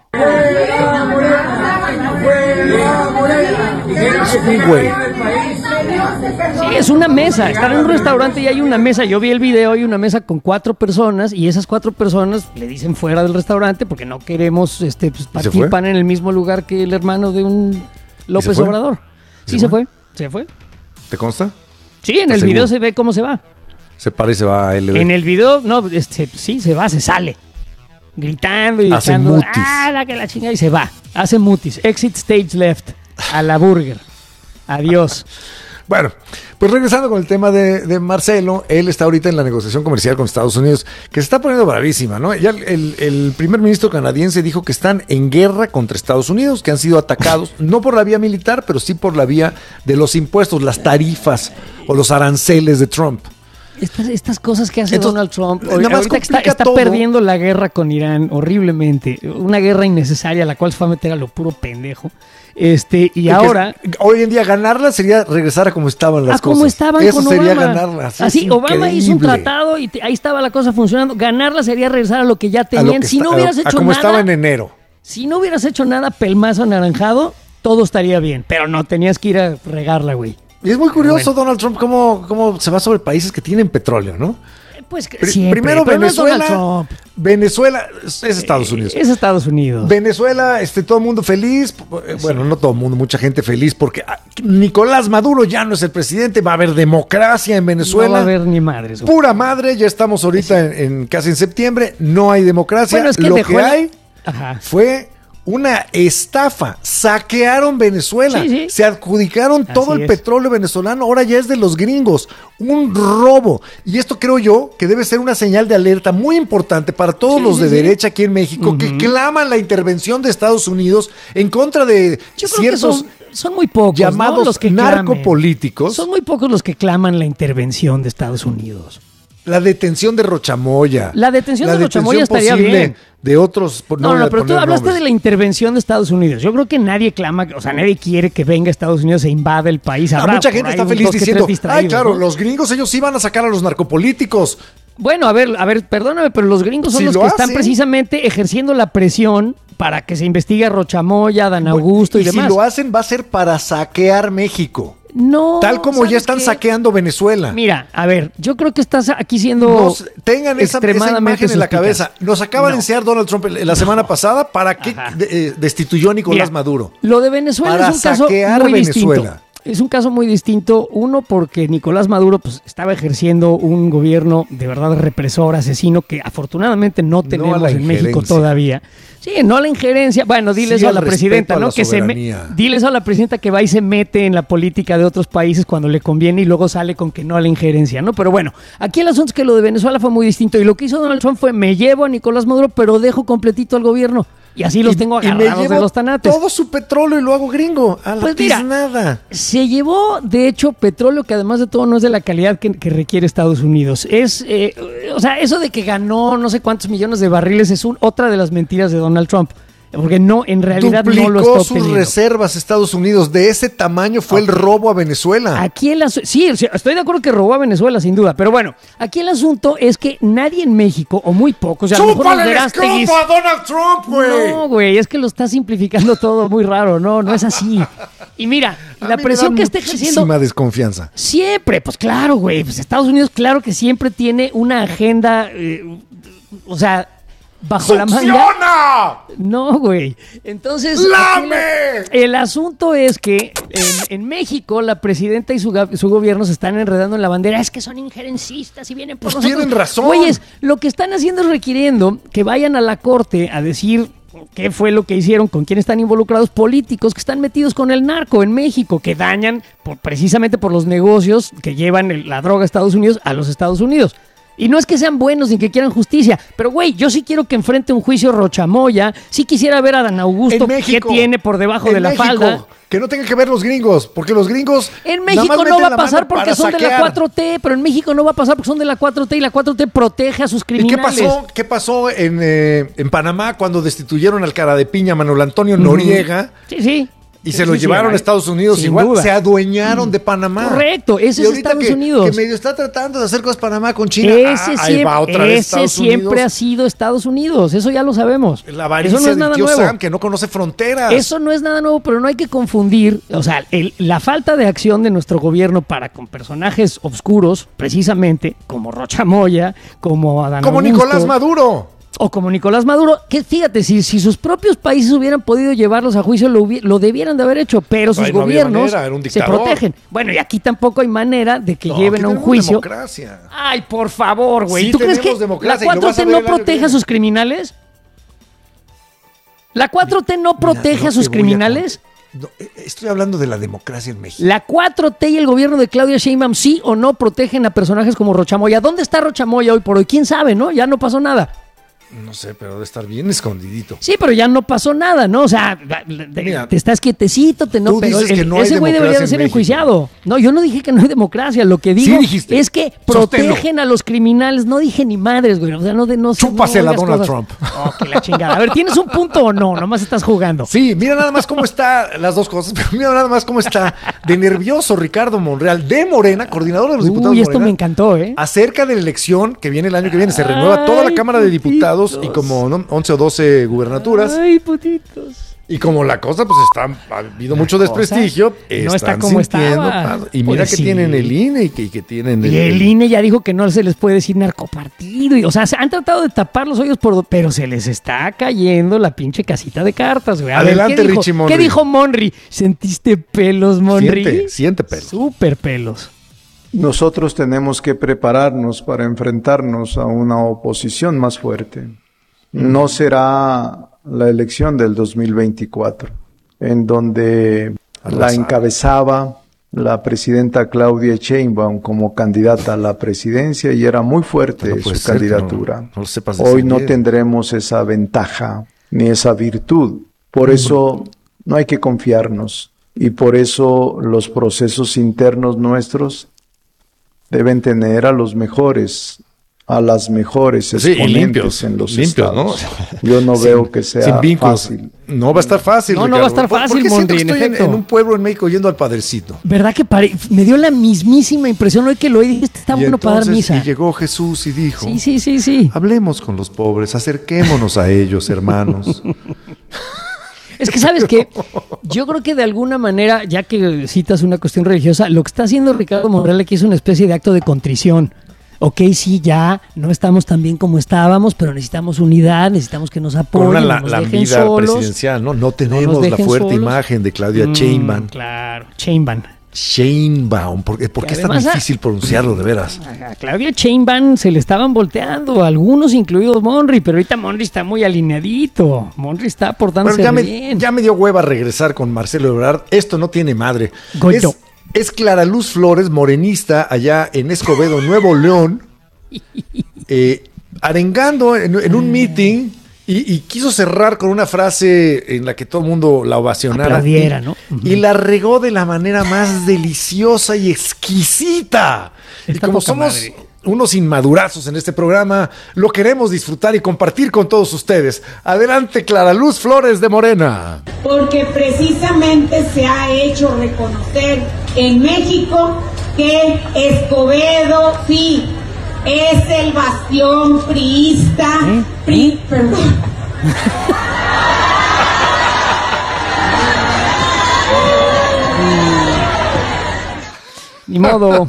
Sí, es una mesa. Están en un restaurante y hay una mesa. Yo vi el video, hay una mesa con 4 personas y esas 4 personas le dicen fuera del restaurante porque no queremos partir pan en el mismo lugar que el hermano de un López Obrador. Sí, se fue. ¿Te consta? Sí, en el video se ve cómo se va. Se para y se va a LB. En el video, no, sí, se va, se sale. Gritando y echando. Que la chingada y se va. Hace mutis. Exit stage left. A la burger. Adiós. Bueno, pues regresando con el tema de Marcelo, él está ahorita en la negociación comercial con Estados Unidos, que se está poniendo bravísima, ¿no? Ya el primer ministro canadiense dijo que están en guerra contra Estados Unidos, que han sido atacados, no por la vía militar, pero sí por la vía de los impuestos, las tarifas o los aranceles de Trump. Estas cosas que hace Donald Trump, ahorita está perdiendo la guerra con Irán horriblemente, una guerra innecesaria, la cual se fue a meter a lo puro pendejo. Y ahora hoy en día ganarla sería regresar a como estaban las cosas. Como estaban eso con sería Obama. Ganarla. Así Obama hizo un tratado y ahí estaba la cosa funcionando. Ganarla sería regresar a lo que ya tenían. Si no hubieras hecho como nada, estaba en enero. Si no hubieras hecho nada pelmazo anaranjado, todo estaría bien. Pero no, tenías que ir a regarla, güey. Y es muy curioso Donald Trump cómo se va sobre países que tienen petróleo, ¿no? Pues siempre, primero Venezuela. No Venezuela es Estados Unidos. Es Estados Unidos. Venezuela, todo el mundo feliz. Bueno, no todo el mundo, mucha gente feliz porque Nicolás Maduro ya no es el presidente. Va a haber democracia en Venezuela. No va a haber ni madres. Pura madre, ya estamos ahorita casi en septiembre. No hay democracia. Bueno, es que lo que hay fue una estafa. Saquearon Venezuela. Sí. Se adjudicaron todo el es. petróleo venezolano. Ahora ya es de los gringos. Un robo. Y esto creo yo que debe ser una señal de alerta muy importante para todos los de derecha aquí en México que claman la intervención de Estados Unidos en contra de ciertos son muy pocos llamados, ¿no? Los que narcopolíticos. Son muy pocos los que claman la intervención de Estados Unidos. La detención de Rochamoya. La detención de Rochamoya estaría bien. De otros. No, pero tú hablaste de la intervención de Estados Unidos. Yo creo que nadie clama, o sea, nadie quiere que venga Estados Unidos e invada el país. Mucha gente está feliz diciendo, claro, ¿no? los gringos, ellos sí van a sacar a los narcopolíticos. Bueno, a ver, perdóname, pero los gringos son los que están precisamente ejerciendo la presión para que se investigue a Rochamoya, Dan Augusto y demás. Si lo hacen, va a ser para saquear México. No. Tal como ya están saqueando Venezuela. Mira, a ver, yo creo que estás aquí siendo tengan esa imagen en la cabeza. Nos acaba de enseñar Donald Trump la semana pasada para que destituyó a Nicolás Maduro. Lo de Venezuela es un caso muy distinto. Es un caso muy distinto, uno porque Nicolás Maduro pues estaba ejerciendo un gobierno de verdad represor, asesino, que afortunadamente no tenemos en México todavía. Sí, no a la injerencia. Bueno, dile eso a la presidenta, ¿no? Dile eso a la presidenta que va y se mete en la política de otros países cuando le conviene y luego sale con que no a la injerencia, ¿no? Pero bueno, aquí el asunto es que lo de Venezuela fue muy distinto y lo que hizo Donald Trump fue me llevo a Nicolás Maduro pero dejo completito al gobierno. Y así los tengo agarrados de los tanates. Todo su petróleo y lo hago gringo. A la nada. Se llevó, de hecho, petróleo que además de todo no es de la calidad que requiere Estados Unidos. O sea, eso de que ganó no sé cuántos millones de barriles es otra de las mentiras de Donald Trump. Porque no, en realidad no lo está obteniendo. Duplicó sus reservas Estados Unidos. De ese tamaño fue el robo a Venezuela. Aquí sí, estoy de acuerdo que robó a Venezuela, sin duda. Pero bueno, aquí el asunto es que nadie en México, o muy pocos, o sea, ¡chúpale el escroto a Donald Trump, güey! No, güey, es que lo está simplificando todo muy raro. No es así. Y mira, la presión que está ejerciendo... Muchísima desconfianza. Siempre, pues claro, güey. Pues Estados Unidos, claro que siempre tiene una agenda, o sea... bajo la manga. No, güey. Entonces, el asunto es que en México la presidenta y su gobierno se están enredando en la bandera. Es que son injerencistas y vienen por nosotros. Tienen razón. Güeyes, lo que están haciendo es requiriendo que vayan a la corte a decir qué fue lo que hicieron, con quién están involucrados políticos que están metidos con el narco en México, que dañan precisamente por los negocios que llevan la droga a Estados Unidos a los Estados Unidos. Y no es que sean buenos ni que quieran justicia, pero güey, yo sí quiero que enfrente un juicio Rochamoya, sí quisiera ver a Dan Augusto qué tiene por debajo de la falda. Que no tengan que ver los gringos, porque los gringos... En México no va a pasar porque son de la 4T, pero en México no va a pasar porque son de la 4T y la 4T protege a sus criminales. ¿Y qué pasó en Panamá cuando destituyeron al cara de piña Manuel Antonio Noriega? Sí. Y se lo llevaron a Estados Unidos igual, se adueñaron de Panamá. Correcto, ese es Estados Unidos. Que medio está tratando de hacer cosas Panamá con China. Ahí va otra vez Estados siempre Unidos. Ha sido Estados Unidos, eso ya lo sabemos. La avaricia eso no es nada del tío nuevo. Sam, que no conoce fronteras. Eso no es nada nuevo, pero no hay que confundir, o sea, la falta de acción de nuestro gobierno para con personajes oscuros, precisamente, como Rochamoya, como Adán Como Augusto, Nicolás Maduro. O como Nicolás Maduro, que fíjate, si sus propios países hubieran podido llevarlos a juicio, lo debieran de haber hecho, pero sus gobiernos se protegen. Bueno, y aquí tampoco hay manera de que lleven a un juicio. Democracia. Ay, por favor, güey. Sí, ¿Tú crees que la democracia, 4T no protege a sus criminales? ¿La 4T no protege a sus criminales? No, estoy hablando de la democracia en México. ¿La 4T y el gobierno de Claudia Sheinbaum sí o no protegen a personajes como Rochamoya? ¿Dónde está Rochamoya hoy por hoy? ¿Quién sabe, no? Ya no pasó nada. No sé, pero debe estar bien escondidito. Sí, pero ya no pasó nada, ¿no? O sea, te estás quietecito, tú dices que no hay ese güey debería de ser enjuiciado. No, yo no dije que no hay democracia. Lo que digo es que protegen a los criminales. No dije ni madres, güey. O sea, no chúpasela a Donald Trump. Oh, que la chingada. A ver, ¿tienes un punto o no? Nomás estás jugando. Sí, mira nada más cómo está las dos cosas. Pero mira nada más cómo está de nervioso Ricardo Monreal de Morena, coordinador de los diputados Uy, de esto Morena, me encantó, ¿eh? acerca de la elección que viene el año que viene. Se renueva toda la Cámara de Diputados y como 11 o 12 gubernaturas. Ay, putitos. Y como la cosa, pues ha habido mucho desprestigio. No está como estaba. Y mira que tienen el INE y que tienen el INE ya dijo que no se les puede decir narcopartido. O sea, se han tratado de tapar los hoyos pero se les está cayendo la pinche casita de cartas, güey. Adelante, Richie Monry. ¿Qué dijo Monry? ¿Sentiste pelos, Monry? Siente pelos. Súper pelos. Nosotros tenemos que prepararnos para enfrentarnos a una oposición más fuerte. No será la elección del 2024, en donde la encabezaba la presidenta Claudia Sheinbaum como candidata a la presidencia y era muy fuerte su candidatura. Hoy no tendremos esa ventaja ni esa virtud. Por eso no hay que confiarnos y por eso los procesos internos nuestros deben tener a los mejores, a las mejores exponentes en los estados. ¿No? Yo no veo que sea fácil. No va a estar fácil, No va a estar fácil, ¿Por qué siento Monri, que estoy en un pueblo en México yendo al Padrecito? ¿Verdad que me dio la mismísima impresión hoy que lo oí? Está bueno para dar misa. Y llegó Jesús y dijo, sí. Hablemos con los pobres, acerquémonos a ellos, hermanos. Es que, ¿sabes qué? Yo creo que de alguna manera, ya que citas una cuestión religiosa, lo que está haciendo Ricardo Monreal aquí es una especie de acto de contrición. Ok, sí, ya no estamos tan bien como estábamos, pero necesitamos unidad, necesitamos que nos apoyen, no nos dejen vida solos. Presidencial, ¿no? No tenemos la fuerte imagen de Claudia Sheinbaum. Claro, Sheinbaum. ¿Por qué es tan difícil pronunciarlo, de veras? A Claudia Sheinbaum se le estaban volteando, algunos incluidos Monri, pero ahorita Monri está muy alineadito. Monri está portándose bien. Ya me dio hueva regresar con Marcelo Ebrard. Esto no tiene madre. Es Clara Luz Flores, morenista, allá en Escobedo, Nuevo León, arengando en un meeting y quiso cerrar con una frase en la que todo el mundo la ovacionara. Aplaudiera, ¿no? Y la regó de la manera más deliciosa y exquisita. Y como somos unos inmadurazos en este programa, lo queremos disfrutar y compartir con todos ustedes. Adelante, Clara Luz Flores de Morena. Porque precisamente se ha hecho reconocer en México que Escobedo, sí, es el bastión priista. Perdón. Ni modo.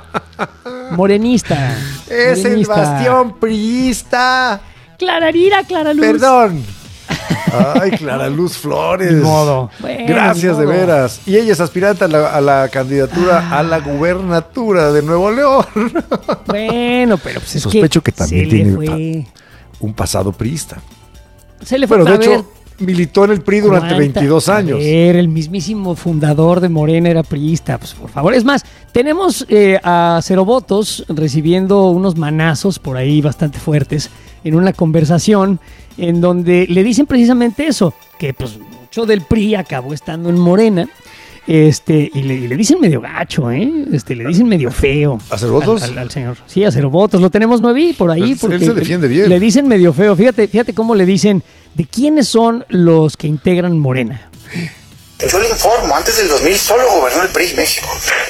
Morenista. Es el bastión priista. Clara Luz. Perdón. Ay, Clara Luz Flores. Ni modo. Gracias, de veras. Y ella es aspirante a la candidatura a la gubernatura de Nuevo León. Bueno, pero pues sospecho que también tiene un pasado priista. Se le fue. Pero de hecho militó en el PRI durante 22 años. El mismísimo fundador de Morena era priista, pues por favor. Es más, tenemos a Cero Votos recibiendo unos manazos por ahí bastante fuertes en una conversación en donde le dicen precisamente eso, que pues mucho del PRI acabó estando en Morena. Y le dicen medio gacho, le dicen medio feo. ¿A Cero Votos? Al señor. Sí, a Cero Votos. Lo tenemos nuevo por ahí. Porque él se defiende bien. Le dicen medio feo. Fíjate cómo le dicen de quiénes son los que integran Morena. Yo le informo, antes del 2000 solo gobernó el PRI México.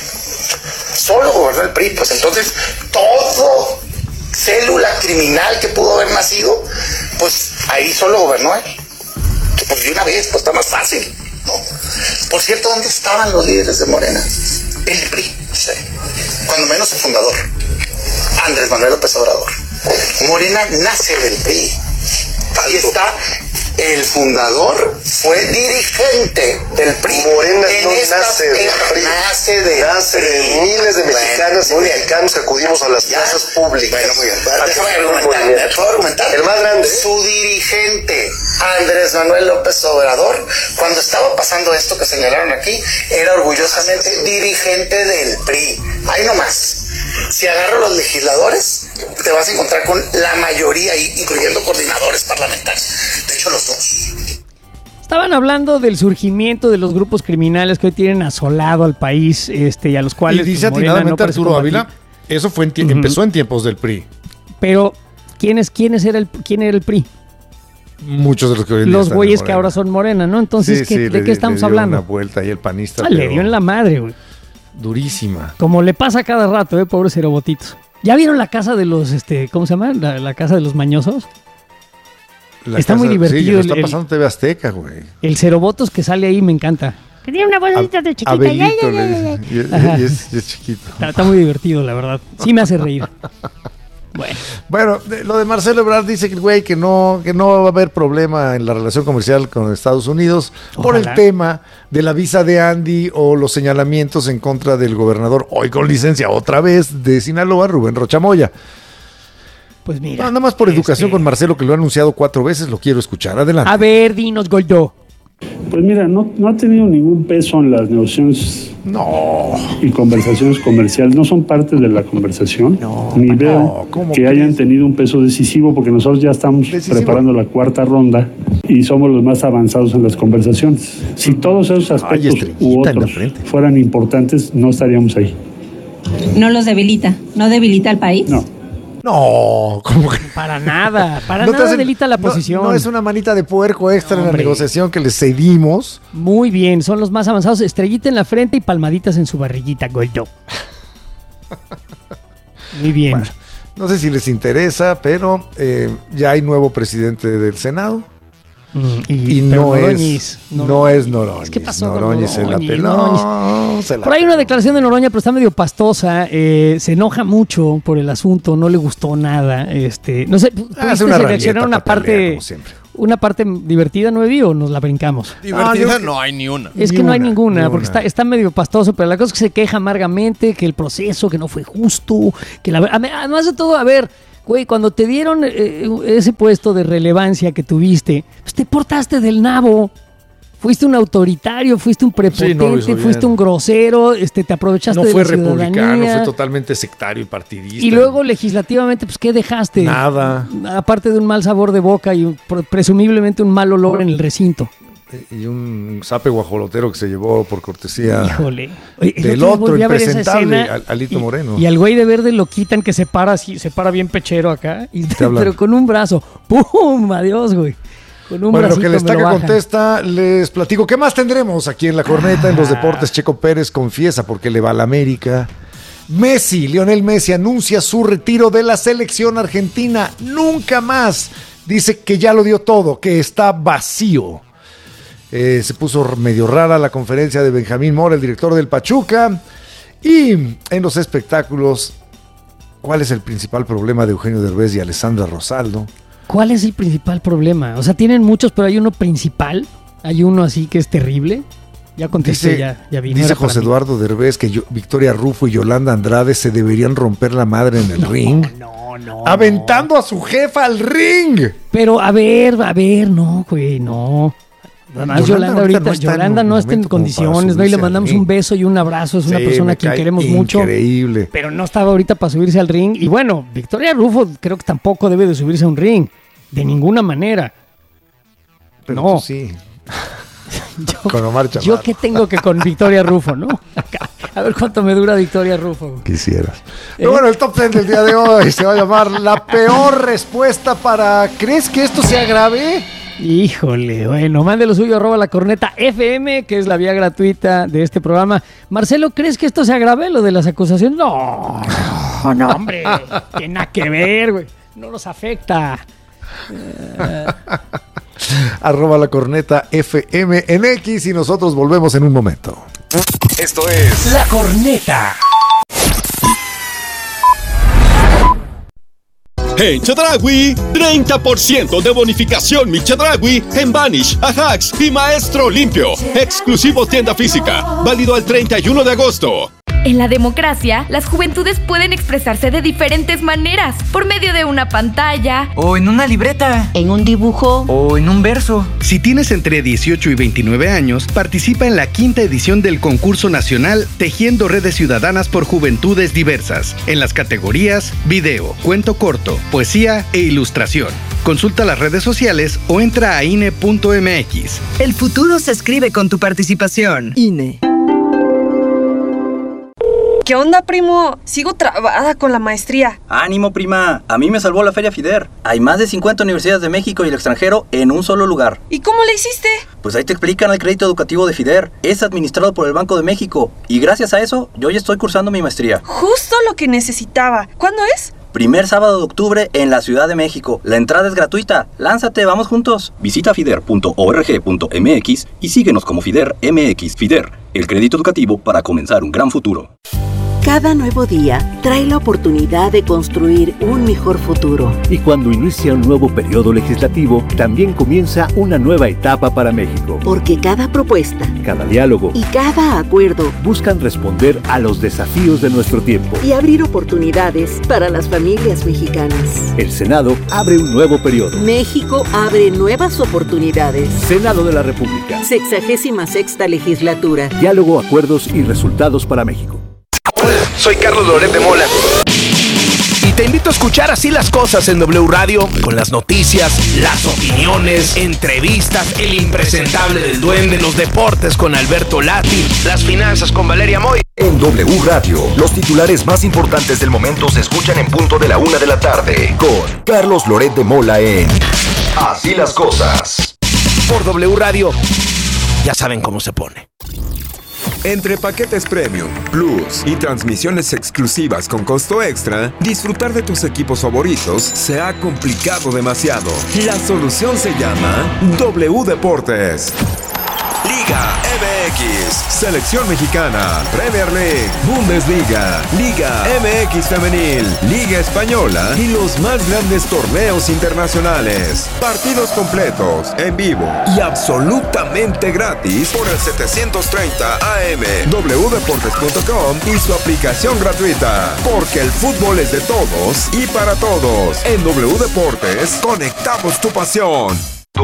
Solo gobernó el PRI. Pues entonces, todo célula criminal que pudo haber nacido, pues ahí solo gobernó él. Pues de una vez, pues está más fácil, ¿no? Por cierto, ¿dónde estaban los líderes de Morena? El PRI, sí. Cuando menos el fundador, Andrés Manuel López Obrador. Morena nace del PRI. Ahí está, el fundador fue dirigente del PRI. Morena no nace del PRI. Nace de miles de mexicanas y mexicanos que acudimos a las plazas públicas. Bueno, muy bien. Déjame argumentar. El más grande. Su dirigente, Andrés Manuel López Obrador, cuando estaba pasando esto que señalaron aquí, era orgullosamente dirigente del PRI. Ahí nomás. Si agarro los legisladores, te vas a encontrar con la mayoría, incluyendo coordinadores parlamentarios. De hecho, los dos. Estaban hablando del surgimiento de los grupos criminales que hoy tienen asolado al país y a los cuales... Y dice atinadamente Arturo Ávila, eso fue empezó en tiempos del PRI. Pero, ¿quién era el PRI? Muchos de los que hoy en día los güeyes que ahora son Morena, ¿no? Entonces, ¿de qué estamos hablando? Una vuelta ahí el panista. Le dio en la madre, güey. Durísima. Como le pasa cada rato, pobres cerobotitos. ¿Ya vieron la casa de los, ¿cómo se llama? La casa de los mañosos. Está muy divertido. Sí, está pasando TV Azteca, güey. El Cerobotos que sale ahí me encanta. Que tiene una bolsita de chiquita. Abelito le dicen. Y es chiquito. Está muy divertido, la verdad. Sí me hace reír. Bueno, lo de Marcelo Ebrard dice que güey que no va a haber problema en la relación comercial con Estados Unidos. Ojalá. Por el tema de la visa de Andy o los señalamientos en contra del gobernador, hoy con licencia otra vez, de Sinaloa, Rubén Rocha Moya. Pues mira. Nada más por educación con Marcelo, que lo ha anunciado 4 veces, lo quiero escuchar. Adelante. A ver, dinos, Goldo. Pues mira, no ha tenido ningún peso en las negociaciones y conversaciones comerciales. No son parte de la conversación. Ni veo que hayan tenido un peso decisivo, porque nosotros ya estamos preparando la 4ª ronda y somos los más avanzados en las conversaciones. Si todos esos aspectos u otros fueran importantes, no estaríamos ahí. ¿No los debilita? ¿No debilita al país? No, como que... Para nada debilita la posición. No es una manita de puerco extra en la negociación que les cedimos. Muy bien, son los más avanzados. Estrellita en la frente y palmaditas en su barriguita, Goldo. Muy bien. Bueno, no sé si les interesa, pero ya hay nuevo presidente del Senado. Y no es Noroñez. ¿Qué pasó? Noroñez se la peló. Por ahí una declaración de Noroña, pero está medio pastosa. Se enoja mucho por el asunto, no le gustó nada. No sé, hace una reaccionar una parte divertida, ¿no vi o nos la brincamos? Divertida no hay ni una. Es que no hay ninguna, porque está medio pastoso, pero la cosa es que se queja amargamente, que el proceso, que no fue justo, que además de todo, a ver, güey, cuando te dieron ese puesto de relevancia que tuviste, pues te portaste del nabo. Fuiste un autoritario, fuiste un prepotente, fuiste un grosero, te aprovechaste de la ciudadanía. No fue republicano, fue totalmente sectario y partidista. Y luego legislativamente, pues ¿qué dejaste? Nada. Aparte de un mal sabor de boca y presumiblemente un mal olor en el recinto. Y un zape guajolotero que se llevó por cortesía del otro impresentable, Alito Moreno. Y al güey de verde lo quitan, que se para bien pechero acá, pero con un brazo. ¡Pum! Adiós, güey. Bueno, lo que les Estaca contesta, les platico. ¿Qué más tendremos aquí en la corneta? En los deportes, Checo Pérez confiesa porque le va a la América. Lionel Messi anuncia su retiro de la selección argentina. Nunca más. Dice que ya lo dio todo, que está vacío. Se puso medio rara la conferencia de Benjamín Mora, el director del Pachuca. Y en los espectáculos, ¿cuál es el principal problema de Eugenio Derbez y Alessandra Rosaldo? ¿Cuál es el principal problema? O sea, tienen muchos, pero hay uno principal. Hay uno así que es terrible. Ya contesté, ya vi. Dice José Eduardo Derbez que Victoria Rufo y Yolanda Andrade se deberían romper la madre en el ring. No. Aventando a su jefa al ring. Pero a ver, no, güey, no. Además, Yolanda no está en condiciones, ¿no? Y le mandamos un beso y un abrazo. Es una persona a quien queremos mucho. Increíble. Pero no estaba ahorita para subirse al ring. Y bueno, Victoria Rufo creo que tampoco debe de subirse a un ring. De ninguna manera. Pero no. Tú sí. Con Omar Chaparro. Yo qué tengo que con Victoria Rufo, ¿no? A ver cuánto me dura Victoria Rufo. Quisieras. Pero bueno, el top 10 del día de hoy se va a llamar La peor respuesta para... ¿Crees que esto sea grave? Híjole, bueno, mande lo suyo, @lacorneta.fm, que es la vía gratuita de este programa. Marcelo, ¿crees que esto sea grave, lo de las acusaciones? No, hombre, tiene nada que ver, güey, no nos afecta. @lacorneta.fm en X y nosotros volvemos en un momento. Esto es La Corneta. En Chedraui, 30% de bonificación Mi Chedraui en Vanish, Ajax y Maestro Limpio. Exclusivo tienda física, válido al 31 de agosto. En la democracia, las juventudes pueden expresarse de diferentes maneras, por medio de una pantalla, o en una libreta, en un dibujo, o en un verso. Si tienes entre 18 y 29 años, participa en la 5ª edición del concurso nacional Tejiendo Redes Ciudadanas por Juventudes Diversas, en las categorías video, cuento corto, poesía e ilustración. Consulta las redes sociales o entra a INE.mx. El futuro se escribe con tu participación. INE. ¿Qué onda, primo? Sigo trabada con la maestría. ¡Ánimo, prima! A mí me salvó la Feria FIDER. Hay más de 50 universidades de México y el extranjero en un solo lugar. ¿Y cómo le hiciste? Pues ahí te explican el crédito educativo de FIDER. Es administrado por el Banco de México. Y gracias a eso, yo ya estoy cursando mi maestría. Justo lo que necesitaba. ¿Cuándo es? Primer sábado de octubre en la Ciudad de México. La entrada es gratuita. ¡Lánzate! ¡Vamos juntos! Visita fider.org.mx y síguenos como FIDER MX. FIDER, el crédito educativo para comenzar un gran futuro. Cada nuevo día trae la oportunidad de construir un mejor futuro. Y cuando inicia un nuevo periodo legislativo, también comienza una nueva etapa para México. Porque cada propuesta, cada diálogo y cada acuerdo buscan responder a los desafíos de nuestro tiempo y abrir oportunidades para las familias mexicanas. El Senado abre un nuevo periodo. México abre nuevas oportunidades. Senado de la República. 66ª legislatura. Diálogo, acuerdos y resultados para México. Soy Carlos Loret de Mola y te invito a escuchar Así las Cosas en W Radio, con las noticias, las opiniones, entrevistas, el impresentable del Duende, los deportes con Alberto Lati, las finanzas con Valeria Moy. En W Radio, los titulares más importantes del momento se escuchan en punto de la 1 de la tarde con Carlos Loret de Mola en Así las Cosas. Por W Radio, ya saben cómo se pone. Entre paquetes Premium, Plus y transmisiones exclusivas con costo extra, disfrutar de tus equipos favoritos se ha complicado demasiado. La solución se llama W Deportes. Liga MX, Selección Mexicana, Premier League, Bundesliga, Liga MX Femenil, Liga Española y los más grandes torneos internacionales. Partidos completos, en vivo y absolutamente gratis por el 730 AM, wdeportes.com y su aplicación gratuita. Porque el fútbol es de todos y para todos. En W Deportes, conectamos tu pasión.